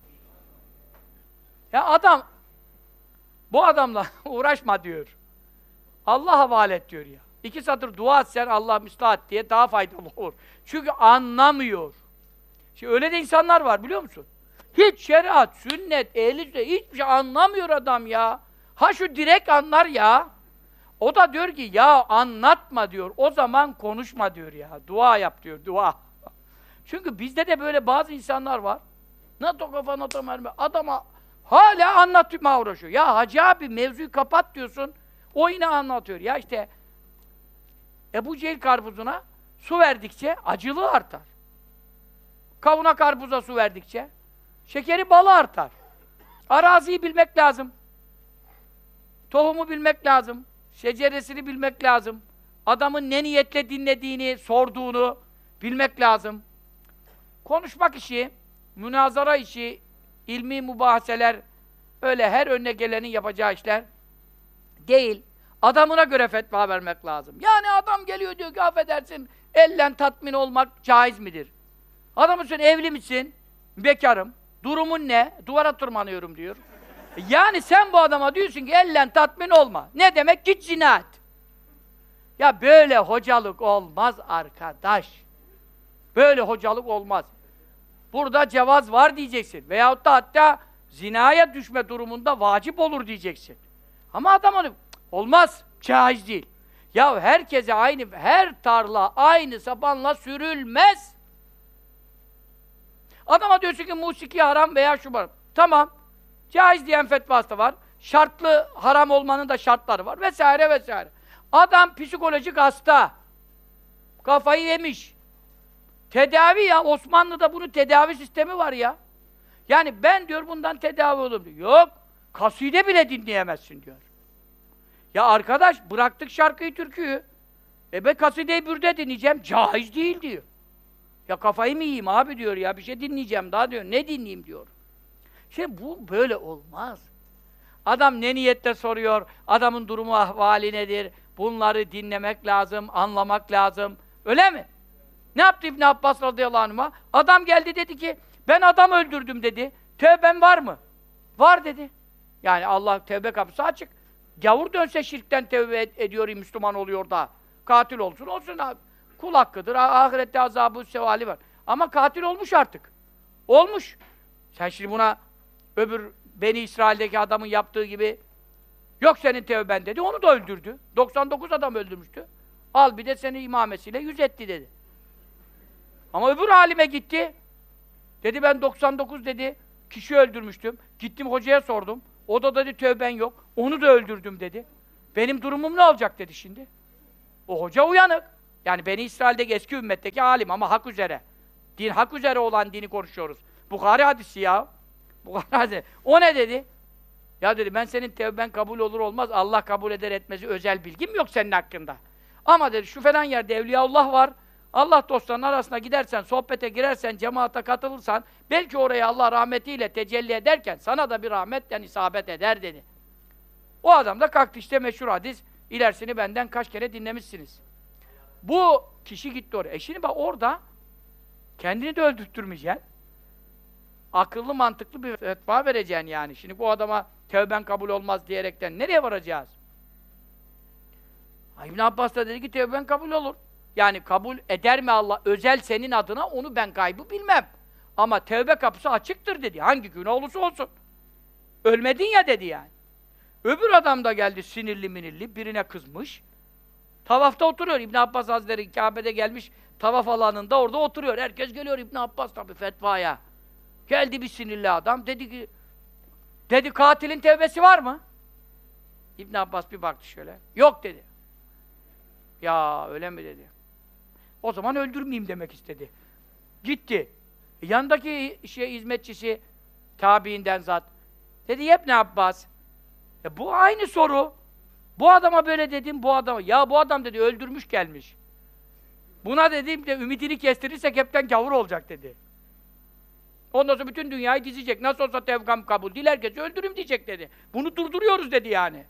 Ya adam, bu adamla uğraşma diyor. Allah havale et diyor ya. İki satır dua etsen Allah müslahat diye daha faydalı olur. Çünkü anlamıyor. Şimdi öyle de insanlar var biliyor musun? Hiç şeriat, sünnet, ehli sünnet hiçbir şey anlamıyor adam ya. Ha şu direkt anlar ya. O da diyor ki ya anlatma diyor. O zaman konuşma diyor ya. Dua yap diyor, dua. Çünkü bizde de böyle bazı insanlar var. NATO kafa, NATO mermi. Adama hala anlatmaya uğraşıyor. Ya hacı abi mevzuyu kapat diyorsun. O yine anlatıyor. Ya işte Ebu Cehil karpuzuna su verdikçe acılığı artar. Kavuna karpuza su verdikçe şekeri balı artar. Araziyi bilmek lazım. Tohumu bilmek lazım. Şeceresini bilmek lazım. Adamın ne niyetle dinlediğini, sorduğunu bilmek lazım. Konuşmak işi, münazara işi, ilmi mübahaseler, öyle her önüne gelenin yapacağı işler değil. Adamına göre fetva vermek lazım. Yani adam geliyor diyor ki affedersin, ellen tatmin olmak caiz midir? Adamın sen evli misin? Bekarım. Durumun ne? Duvara tırmanıyorum diyor. Yani sen bu adama diyorsun ki ellen tatmin olma. Ne demek? Git zina et. Ya böyle hocalık olmaz arkadaş. Böyle hocalık olmaz. Burada cevaz var diyeceksin. Veyahut da hatta zinaya düşme durumunda vacip olur diyeceksin. Ama adam onu olmaz. Caiz değil. Ya herkese aynı, her tarla aynı sapanla sürülmez. Adama diyorsun ki musiki haram veya şu var. Tamam. Caiz diyen fetvası da var. Şartlı haram olmanın da şartları var. Vesaire vesaire. Adam psikolojik hasta. Kafayı yemiş. Tedavi ya. Osmanlı'da bunun tedavi sistemi var ya. Yani ben diyor bundan tedavi olurum diyor. Yok. Kaside bile dinleyemezsin diyor. Ya arkadaş bıraktık şarkıyı, türküyü. E be kaside-i bürde dinleyeceğim. Caiz değil diyor. Ya kafayı mı yiyeyim abi diyor ya. Bir şey dinleyeceğim daha diyor. Ne dinleyeyim diyor. Şimdi bu böyle olmaz. Adam ne niyetle soruyor, adamın durumu, ahvali nedir? Bunları dinlemek lazım, anlamak lazım. Öyle mi? Ne yaptı İbn Abbas radıyallahu anh'a? Adam geldi dedi ki, ben adam öldürdüm dedi. Tövben var mı? Var dedi. Yani Allah tevbe kapısı açık. Gavur dönse şirkten tevbe ediyor, Müslüman oluyor da. Katil olsun, olsun abi. Kul hakkıdır, ahirette azabı, sevali var. Ama katil olmuş artık. Olmuş. Sen şimdi buna öbür Beni İsrail'deki adamın yaptığı gibi yok senin tevben dedi, onu da öldürdü. doksan dokuz adam öldürmüştü. Al bir de seni imamesiyle yüz etti dedi. Ama öbür alime gitti. Dedi ben doksan dokuz dedi, kişi öldürmüştüm. Gittim hocaya sordum. O da dedi tövben yok. Onu da öldürdüm dedi. Benim durumum ne olacak dedi şimdi. O hoca uyanık. Yani Beni İsrail'deki eski ümmetteki alim ama hak üzere. Din hak üzere olan dini konuşuyoruz. Bukhari hadisi ya. Bukhari hadisi. O ne dedi? Ya dedi ben senin tevben kabul olur olmaz Allah kabul eder etmezi özel bilgim yok senin hakkında. Ama dedi şu falan yerde Evliyaullah var. Allah dostlarının arasına gidersen, sohbete girersen, cemaate katılırsan belki oraya Allah rahmetiyle tecelli ederken sana da bir rahmetle isabet eder dedi. O adam da kalktı işte meşhur hadis. İlerisini benden kaç kere dinlemişsiniz. Bu kişi gitti oraya. E şimdi bak orada kendini de öldürttürmeyeceksin. Akıllı mantıklı bir fetva vereceksin yani. Şimdi bu adama tevben kabul olmaz diyerekten nereye varacağız? İbn Abbas da dedi ki tevben kabul olur. Yani kabul eder mi Allah özel senin adına onu ben gaybı bilmem. Ama tevbe kapısı açıktır dedi. Hangi günah olursa olsun. Ölmedin ya dedi yani. Öbür adam da geldi sinirli minirli birine kızmış. Tavafta oturuyor. İbn Abbas Hazretleri Kabe'de gelmiş tavaf alanında orada oturuyor. Herkes geliyor İbn Abbas tabii fetvaya. Geldi bir sinirli adam dedi ki dedi katilin tevbesi var mı? İbn Abbas bir baktı şöyle. Yok dedi. Ya öyle mi dedi. O zaman öldürmeyeyim demek istedi. Gitti. E, yanındaki şey hizmetçisi tabiinden zat. Dedi İbn Abbas. E, bu aynı soru. Bu adama böyle dedim, bu adama. Ya bu adam dedi öldürmüş gelmiş. Buna dedim de ümidini kestirirsek hepten gavur olacak dedi. Ondan sonra bütün dünyayı dizecek. Nasıl olsa tevkam kabul değil, herkesi öldürüm diyecek dedi. Bunu durduruyoruz dedi yani.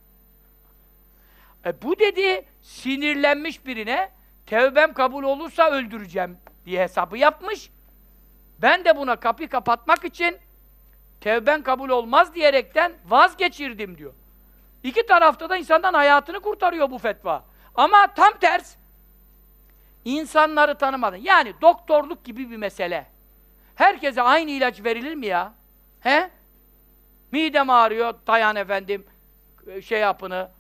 E bu dedi, sinirlenmiş birine, tevbem kabul olursa öldüreceğim diye hesabı yapmış. Ben de buna kapıyı kapatmak için tevben kabul olmaz diyerekten vazgeçirdim diyor. İki tarafta da insandan hayatını kurtarıyor bu fetva. Ama tam ters, insanları tanımadın. Yani doktorluk gibi bir mesele. Herkese aynı ilaç verilir mi ya? He? Midem ağrıyor, dayan efendim, şey yapını,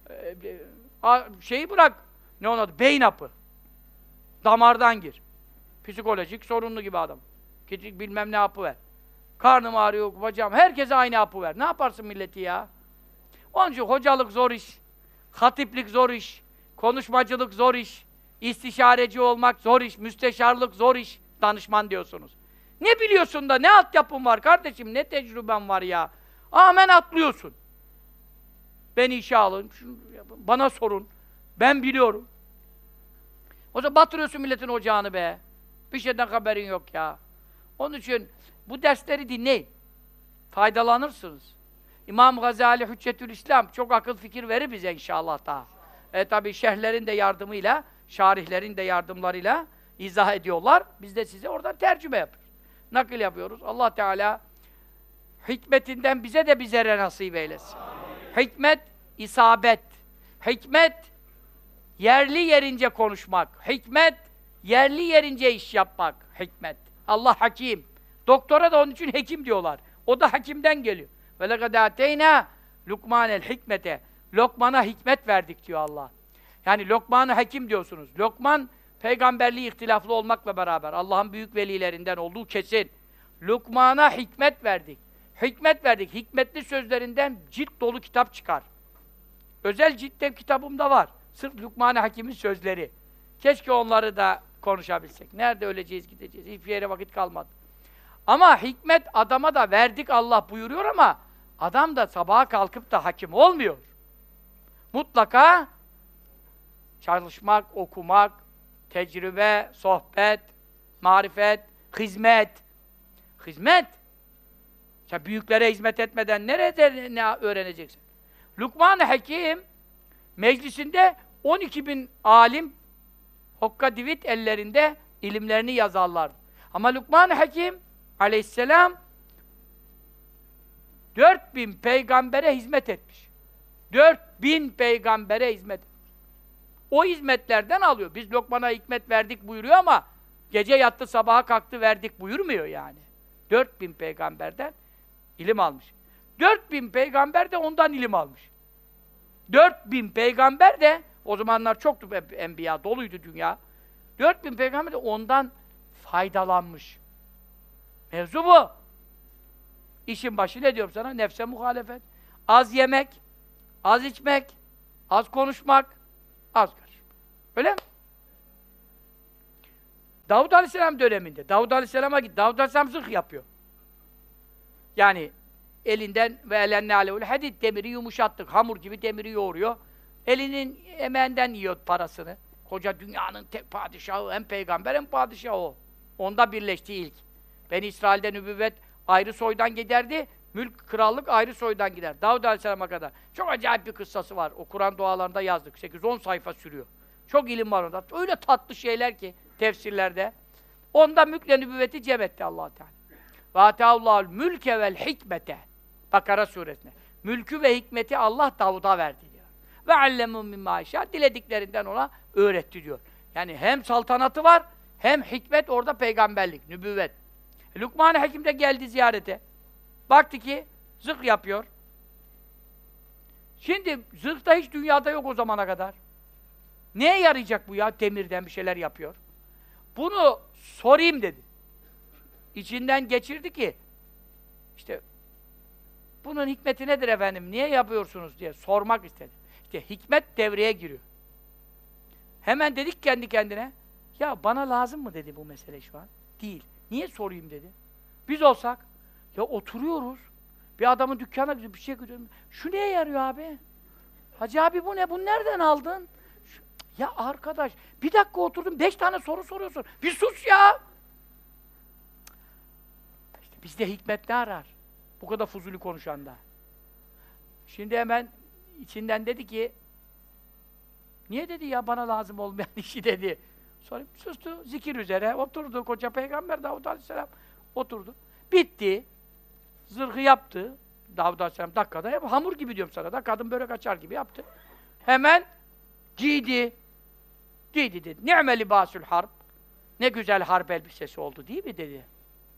şeyi bırak, ne onun adı? Beyin hapı. Damardan gir. Psikolojik sorunlu gibi adam. Git bilmem ne hapı ver. Karnım ağrıyor, bacağım, herkese aynı hapı ver. Ne yaparsın milleti ya? Onun için hocalık zor iş, hatiplik zor iş, konuşmacılık zor iş, istişareci olmak zor iş, müsteşarlık zor iş, danışman diyorsunuz. Ne biliyorsun da, ne altyapın var kardeşim, ne tecrüben var ya? Amen atlıyorsun. Beni işe alın, şunu yapın, bana sorun, ben biliyorum. O zaman batırıyorsun milletin ocağını be. Bir şeyden haberin yok ya. Onun için bu dersleri dinleyin. Faydalanırsınız. İmam Gazali Hüccetül İslam çok akıl fikir verir bize inşallah daha. E tabi şerhlerin de yardımıyla, şarihlerin de yardımlarıyla izah ediyorlar. Biz de size oradan tercüme yapıyoruz. Nakil yapıyoruz. Allah Teala hikmetinden bize de bizlere nasip eylesin. Amin. Hikmet, isabet. Hikmet, yerli yerince konuşmak. Hikmet, yerli yerince iş yapmak. Hikmet. Allah hakim. Doktora da onun için hekim diyorlar. O da hakimden geliyor. Ve lekad ateyna Lukmanel hikmete. Lokman'a hikmet verdik diyor Allah. Yani Lokman'a hakim diyorsunuz. Lokman peygamberliği ihtilaflı olmakla beraber Allah'ın büyük velilerinden olduğu kesin. Lukman'a hikmet verdik. Hikmet verdik. Hikmetli sözlerinden cilt dolu kitap çıkar. Özel ciltten kitabımda var. Sırf Lukman-ı Hakim'in sözleri. Keşke onları da konuşabilsek. Nerede öleceğiz, gideceğiz? Hiçbir yere vakit kalmadı. Ama hikmet adama da verdik Allah buyuruyor ama adam da sabaha kalkıp da hakim olmuyor. Mutlaka çalışmak, okumak, tecrübe, sohbet, marifet, hizmet. Hizmet. Sen büyüklere hizmet etmeden nerede ne öğreneceksin? Lukman-ı Hakim meclisinde on iki bin alim hokka divit ellerinde ilimlerini yazarlar. Ama Lukman-ı Hakim aleyhisselam dört bin peygambere hizmet etmiş. Dört bin peygambere hizmet etmiş. O hizmetlerden alıyor. Biz Lokman'a hikmet verdik buyuruyor ama gece yattı sabaha kalktı verdik buyurmuyor yani. Dört bin peygamberden ilim almış. Dört bin peygamber de ondan ilim almış. Dört bin peygamber de O zamanlar çoktu enbiya, doluydu dünya. dört bin peygamber de ondan faydalanmış. Mevzu bu. İşin başı ne diyorum sana? Nefse muhalefet. Az yemek, az içmek, az konuşmak, az karışmak. Öyle mi? Davud Aleyhisselam döneminde, Davud Aleyhisselam'a git, Davud Aleyhisselam zırh yapıyor. Yani elinden ve elenne aleyhul hadid, demiri yumuşattık, hamur gibi demiri yoğuruyor. Elinin emeğinden yiyor parasını. Koca dünyanın tek padişahı, hem peygamber hem padişahı o. Onda birleşti ilk. Beni İsrail'de nübüvvet ayrı soydan giderdi, mülk, krallık ayrı soydan gider. Davud Aleyhisselam'a kadar. Çok acayip bir kıssası var. O Kur'an dualarında yazdık. sekiz on sayfa sürüyor. Çok ilim var onda. Öyle tatlı şeyler ki tefsirlerde. Onda mülkle nübüvveti cem etti Allah Teala. Ve atâullâhul mülke vel hikmete. Bakara suresine. Mülkü ve hikmeti Allah Davud'a verdi diyor. Ve allemû mimmâ işâ. Dilediklerinden ona öğretti diyor. Yani hem saltanatı var, hem hikmet orada peygamberlik, nübüvvet. Lukman-ı Hakim de geldi ziyarete. Baktı ki zırh yapıyor. Şimdi zırh da hiç dünyada yok o zamana kadar. Neye yarayacak bu ya? Demirden bir şeyler yapıyor. Bunu sorayım dedi. İçinden geçirdi ki işte bunun hikmeti nedir efendim? Niye yapıyorsunuz diye sormak istedi. İşte hikmet devreye giriyor. Hemen dedik kendi kendine, ya bana lazım mı dedi bu mesele şu an? Değil. Niye sorayım dedi. Biz olsak, ya oturuyoruz, bir adamın dükkanına gidiyor, bir şey gidiyorum. Şu neye yarıyor abi? Hacı abi bu ne? Bunu nereden aldın? Şu, ya arkadaş, bir dakika oturdum, beş tane soru soruyorsun. Bir sus ya! İşte bizde hikmet ne arar? Bu kadar fuzuli konuşanda. Şimdi hemen içinden dedi ki, niye dedi ya bana lazım olmayan işi dedi. Sonra sustu, zikir üzere oturdu. Koca Peygamber Davud Aleyhisselam oturdu. Bitti. Zırhı yaptı. Davud Aleyhisselam dakikada yap. Hamur gibi diyorum sana da. Kadın börek açar gibi yaptı. Hemen giydi. Giydi dedi. Ni'me libâsül harp. Ne güzel harp elbisesi oldu değil mi dedi.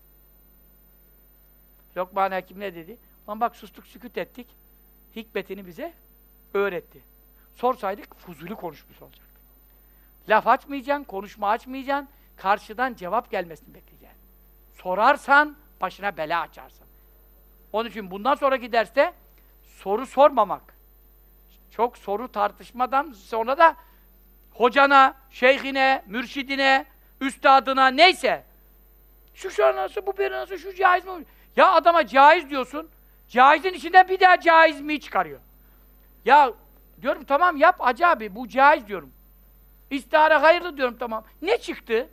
Lokman Hakim ne dedi? Lan bak sustuk, sükût ettik. Hikmetini bize öğretti. Sorsaydık fuzuli konuşmuş olacak. Laf açmayacaksın, konuşma açmayacaksın, karşıdan cevap gelmesini bekleyeceksin. Sorarsan, başına bela açarsın. Onun için bundan sonraki derste soru sormamak. Çok soru tartışmadan sonra da hocana, şeyhine, mürşidine, üstadına neyse şu şu nasıl, bu bir nasıl, şu caiz mi? Ya adama caiz diyorsun, caizin içinden bir daha caiz mi çıkarıyor? Ya diyorum tamam yap Hacı abi, bu caiz diyorum. İstihare hayırlı diyorum tamam. Ne çıktı?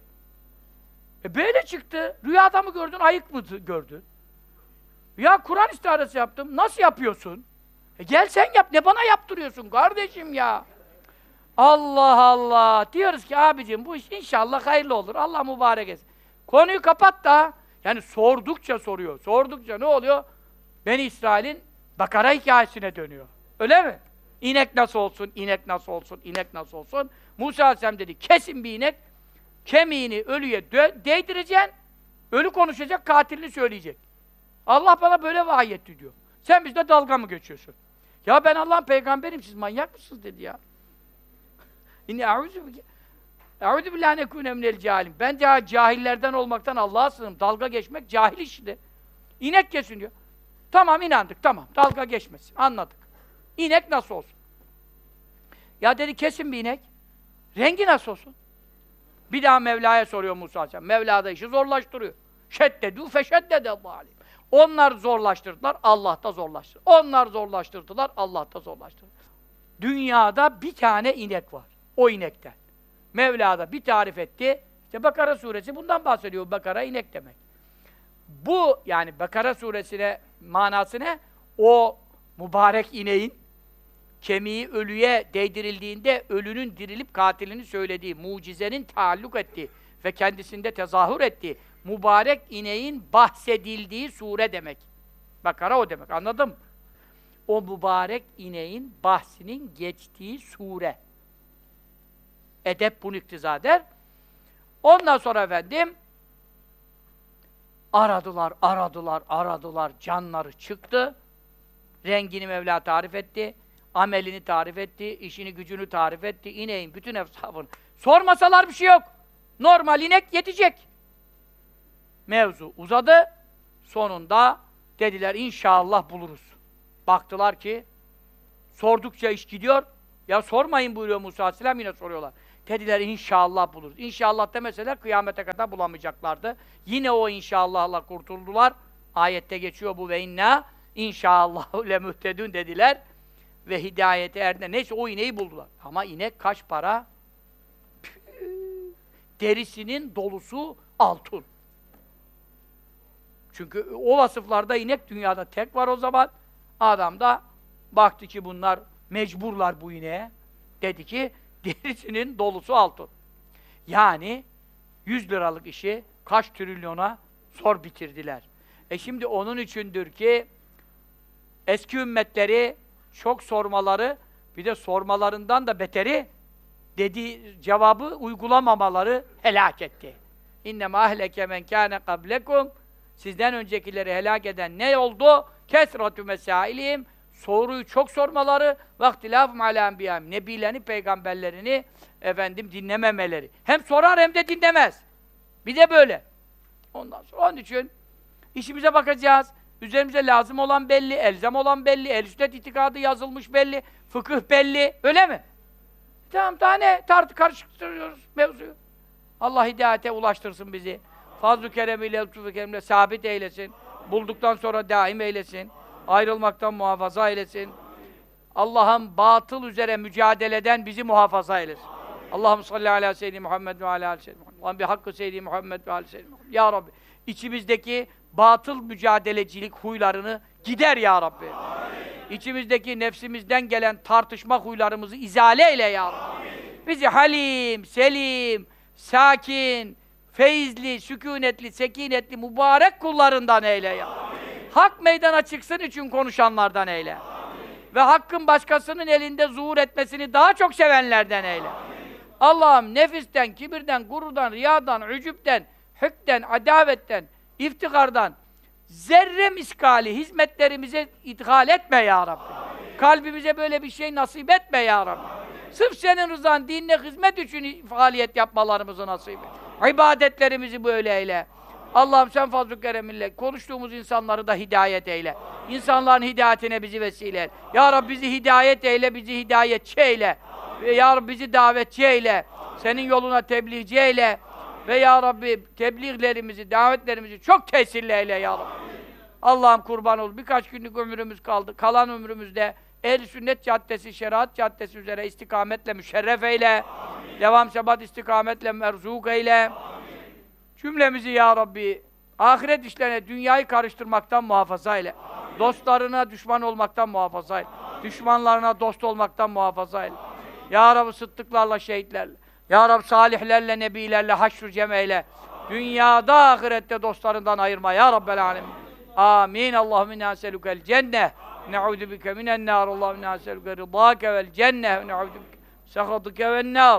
E böyle çıktı. Rüyada mı gördün, ayık mı gördün? Ya Kur'an istiharesi yaptım. Nasıl yapıyorsun? E gel sen yap. Ne bana yaptırıyorsun kardeşim ya? Allah Allah. Diyoruz ki abicim bu iş inşallah hayırlı olur. Allah mübarek etsin. Konuyu kapat da. Yani sordukça soruyor. Sordukça ne oluyor? Beni İsrail'in Bakara hikayesine dönüyor. Öyle mi? İnek nasıl olsun, inek nasıl olsun, inek nasıl olsun? Musa Aleyhisselam dedi, kesin bir inek, kemiğini ölüye değdireceksin, ölü konuşacak, katilini söyleyecek. Allah bana böyle vahyetti diyor. Sen bizde dalga mı geçiyorsun? Ya ben Allah'ın peygamberim, siz manyak mısınız dedi ya. İnni eûzü billahi nekûne minel cahilin. Ben de cahillerden olmaktan Allah'a sığınırım. Dalga geçmek cahil işi. İnek kesin diyor. Tamam inandık, tamam. Dalga geçmesin, anladık. İnek nasıl olsun? Ya dedi kesin bir inek. Rengi nasıl olsun? Bir daha Mevla'ya soruyor Musa Aleyhisselam. Mevla da işi zorlaştırıyor. Şeddedû feşeddede zâlim. Onlar zorlaştırdılar, Allah da zorlaştırdı. Onlar zorlaştırdılar, Allah da zorlaştırdı. Dünyada bir tane inek var. O inekten. Mevla da bir tarif etti. İşte Bakara suresi bundan bahsediyor. Bakara inek demek. Bu yani Bakara suresine manası ne? O mübarek ineğin kemiği ölüye değdirildiğinde ölünün dirilip katilini söylediği, mucizenin taalluk ettiği ve kendisinde tezahür ettiği mübarek ineğin bahsedildiği sure demek. Bakara o demek. Anladın mı? O mübarek ineğin bahsinin geçtiği sure. Edep bunu iktiza eder. Ondan sonra efendim aradılar, aradılar, aradılar. Canları çıktı. Rengini Mevla tarif etti. Amelini tarif etti, işini gücünü tarif etti, ineğin bütün efsafını. Sormasalar bir şey yok. Normal inek yetecek. Mevzu uzadı. Sonunda dediler inşallah buluruz. Baktılar ki sordukça iş gidiyor. Ya sormayın buyuruyor Musa Aleyhisselam, yine soruyorlar. Dediler inşallah buluruz. İnşallah demeseler kıyamete kadar bulamayacaklardı. Yine o inşallahla kurtuldular. Ayette geçiyor bu ve inna inşallah le muhtedun dediler. Ve hidayete erdiler. Neyse o ineği buldular. Ama inek kaç para? Derisinin dolusu altın. Çünkü o vasıflarda inek dünyada tek var o zaman. Adam da baktı ki bunlar mecburlar bu ineğe. Dedi ki derisinin dolusu altın. Yani yüz liralık işi kaç trilyona zor bitirdiler. E şimdi onun içindir ki eski ümmetleri çok sormaları, bir de sormalarından da beteri dediği cevabı uygulamamaları helak etti. İnnemâ ahleke men kâne kablekum. Sizden öncekileri helak eden ne oldu? Kesretü mesâilihim. Soruyu çok sormaları, vaktilâfum alâ enbiyâhim. Nebilerini, peygamberlerini efendim dinlememeleri. Hem sorar hem de dinlemez. Bir de böyle. Ondan sonra onun için işimize bakacağız. Üzerimize lazım olan belli, elzem olan belli, el sünnet itikadı yazılmış belli, fıkıh belli. Öyle mi? Tamam, daha ne? Tartı karıştırıyoruz mevzuyu. Allah hidayete ulaştırsın bizi. Fazl-ı keremiyle, lütfu keremiyle sabit eylesin. Bulduktan sonra daim eylesin. Ayrılmaktan muhafaza eylesin. Allah'ım batıl üzere mücadeleden bizi muhafaza eylesin. Allah'ım salli ala seyyidi Muhammed ve ala seyyidi Muhammed. Allah'ım bir hakkı seyyidi Muhammed ve ala seyyidi Muhammed. Ya Rabbi, içimizdeki batıl mücadelecilik huylarını gider ya Rabbi. Amin. İçimizdeki nefsimizden gelen tartışma huylarımızı izale eyle ya Rabbi. Amin. Bizi halim, selim, sakin, feyizli, sükunetli, sekinetli, mübarek kullarından eyle ya. Amin. Hak meydana çıksın için konuşanlardan eyle. Amin. Ve hakkın başkasının elinde zuhur etmesini daha çok sevenlerden eyle. Allah'ım nefisten, kibirden, gururdan, riyadan, ücüpten, hükten, adavetten, iftikardan zerre miskali hizmetlerimize idhal etme ya Rabbi. Amin. Kalbimize böyle bir şey nasip etme ya Rabbi. Amin. Sırf senin rızan, dinine hizmet için faaliyet yapmalarımızı nasip et. İbadetlerimizi böyle eyle. Allah'ım sen fazl-ı kereminle konuştuğumuz insanları da hidayet eyle. Amin. İnsanların hidayetine bizi vesile et. Ya Rabbi bizi hidayet eyle, bizi hidayetçi eyle. Amin. Ve ya Rabbi bizi davetçi eyle. Amin. Senin yoluna tebliğci eyle. Ve ya Rabbi tebliğlerimizi, davetlerimizi çok tesirli eyle ya Rabbi. Allah'ım kurban ol. Birkaç günlük ömrümüz kaldı. Kalan ömrümüzde Ehl-i Sünnet Caddesi, Şeriat Caddesi üzere istikametle müşerref eyle. Amin. Devam sebat istikametle merzuk eyle. Amin. Cümlemizi ya Rabbi ahiret işlerine dünyayı karıştırmaktan muhafaza eyle. Amin. Dostlarına düşman olmaktan muhafaza eyle. Amin. Düşmanlarına dost olmaktan muhafaza eyle. Amin. Ya Rabbi sıddıklarla, şehitlerle, ya Rabbi salihlerle, nebilerle haşr-ı cem eyle. Dünyada, ahirette dostlarından ayırma ya Rabbel alemin. Amin. Allahümme inna eselükel cenneh. Ne'udu bike minen nar. Allahümme inna eselüke rıdâke vel cenneh. Ne'udu bike sehatıke vel nar.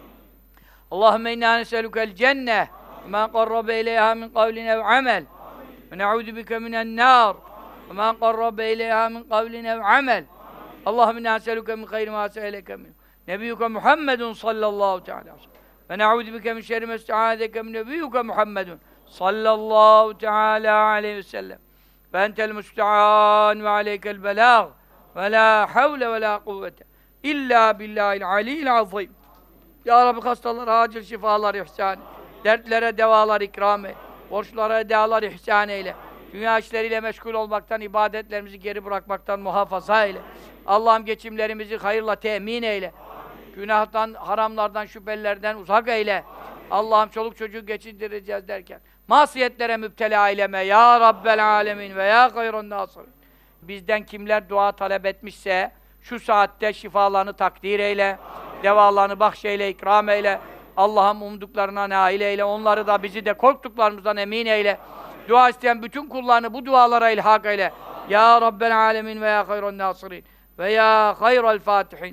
Allahümme inna eselükel cenneh. Ma qarrabe ileyha min kavlin ev amel. Ne'udu bike minen nar. Ma qarrabe ileyha min kavlin ev amel. Allahümme inna eselüke min hayri ma se'eleke min. Nebiyyuke Muhammedun sallallahu teala aleyhi ve sellem. Ve ne'udu bike min şerri mesta'adeke min nebiyyuke Muhammedun sallallahu teala aleyhi ve sellem. Ve entel müsta'an ve aleykel belâg ve la havle ve la kuvvete illa billahil aliyyil azim. Ya Rabbi hastalara acil şifalar ihsan et. Dertlere devalar ikram et. Borçlara edalar ihsan eyle. Dünya işleriyle meşgul olmaktan, ibadetlerimizi geri bırakmaktan muhafaza eyle. Allah'ım geçimlerimizi hayırla temin eyle. Günahtan, haramlardan, şüphelerden uzak eyle. Allah'ım çoluk çocuğu geçindireceğiz derken masiyetlere müptela eyleme ya Rabbel alemin ve ya hayrun nasirin. Bizden kimler dua talep etmişse şu saatte şifalarını takdir eyle, devalarını bahşeyle, ikram eyle. Allah'ım umduklarına nail eyle, onları da bizi de korktuklarımızdan emin eyle. Dua isteyen bütün kullarını bu dualara ilhak eyle. Ya Rabbel alemin ve ya hayrun nasirin ve ya hayrul fatihin.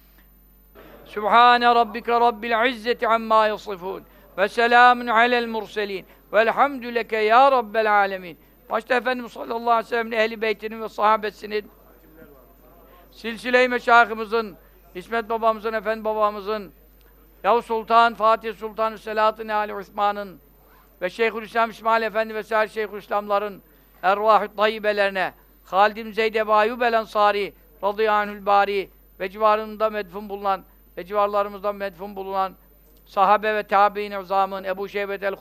Sübhane rabbike rabbil izzeti amma yasifun ve selamun alel murselin velhamdü leke ya Rabbel alemin. Başta Efendimiz sallallahu aleyhi ve sellem'in ehli beytinin ve sahabesinin silsile-i meşayihimizin, İsmet babamızın, Efendi babamızın, Yavuz Sultan, Fatih Sultan, Selahattin Ali Osman'ın ve Şeyhülislam İsmail Efendi vesaire Şeyhülislamların ervah-ı tayyibelerine, Halid ibn Zeyd Ebu Ayyub el-Ensari radıyallahu bari ve civarında medfun bulunan ve civarlarımızda medfun bulunan sahabe ve tabi'in-i uzamın Ebu Şeybet el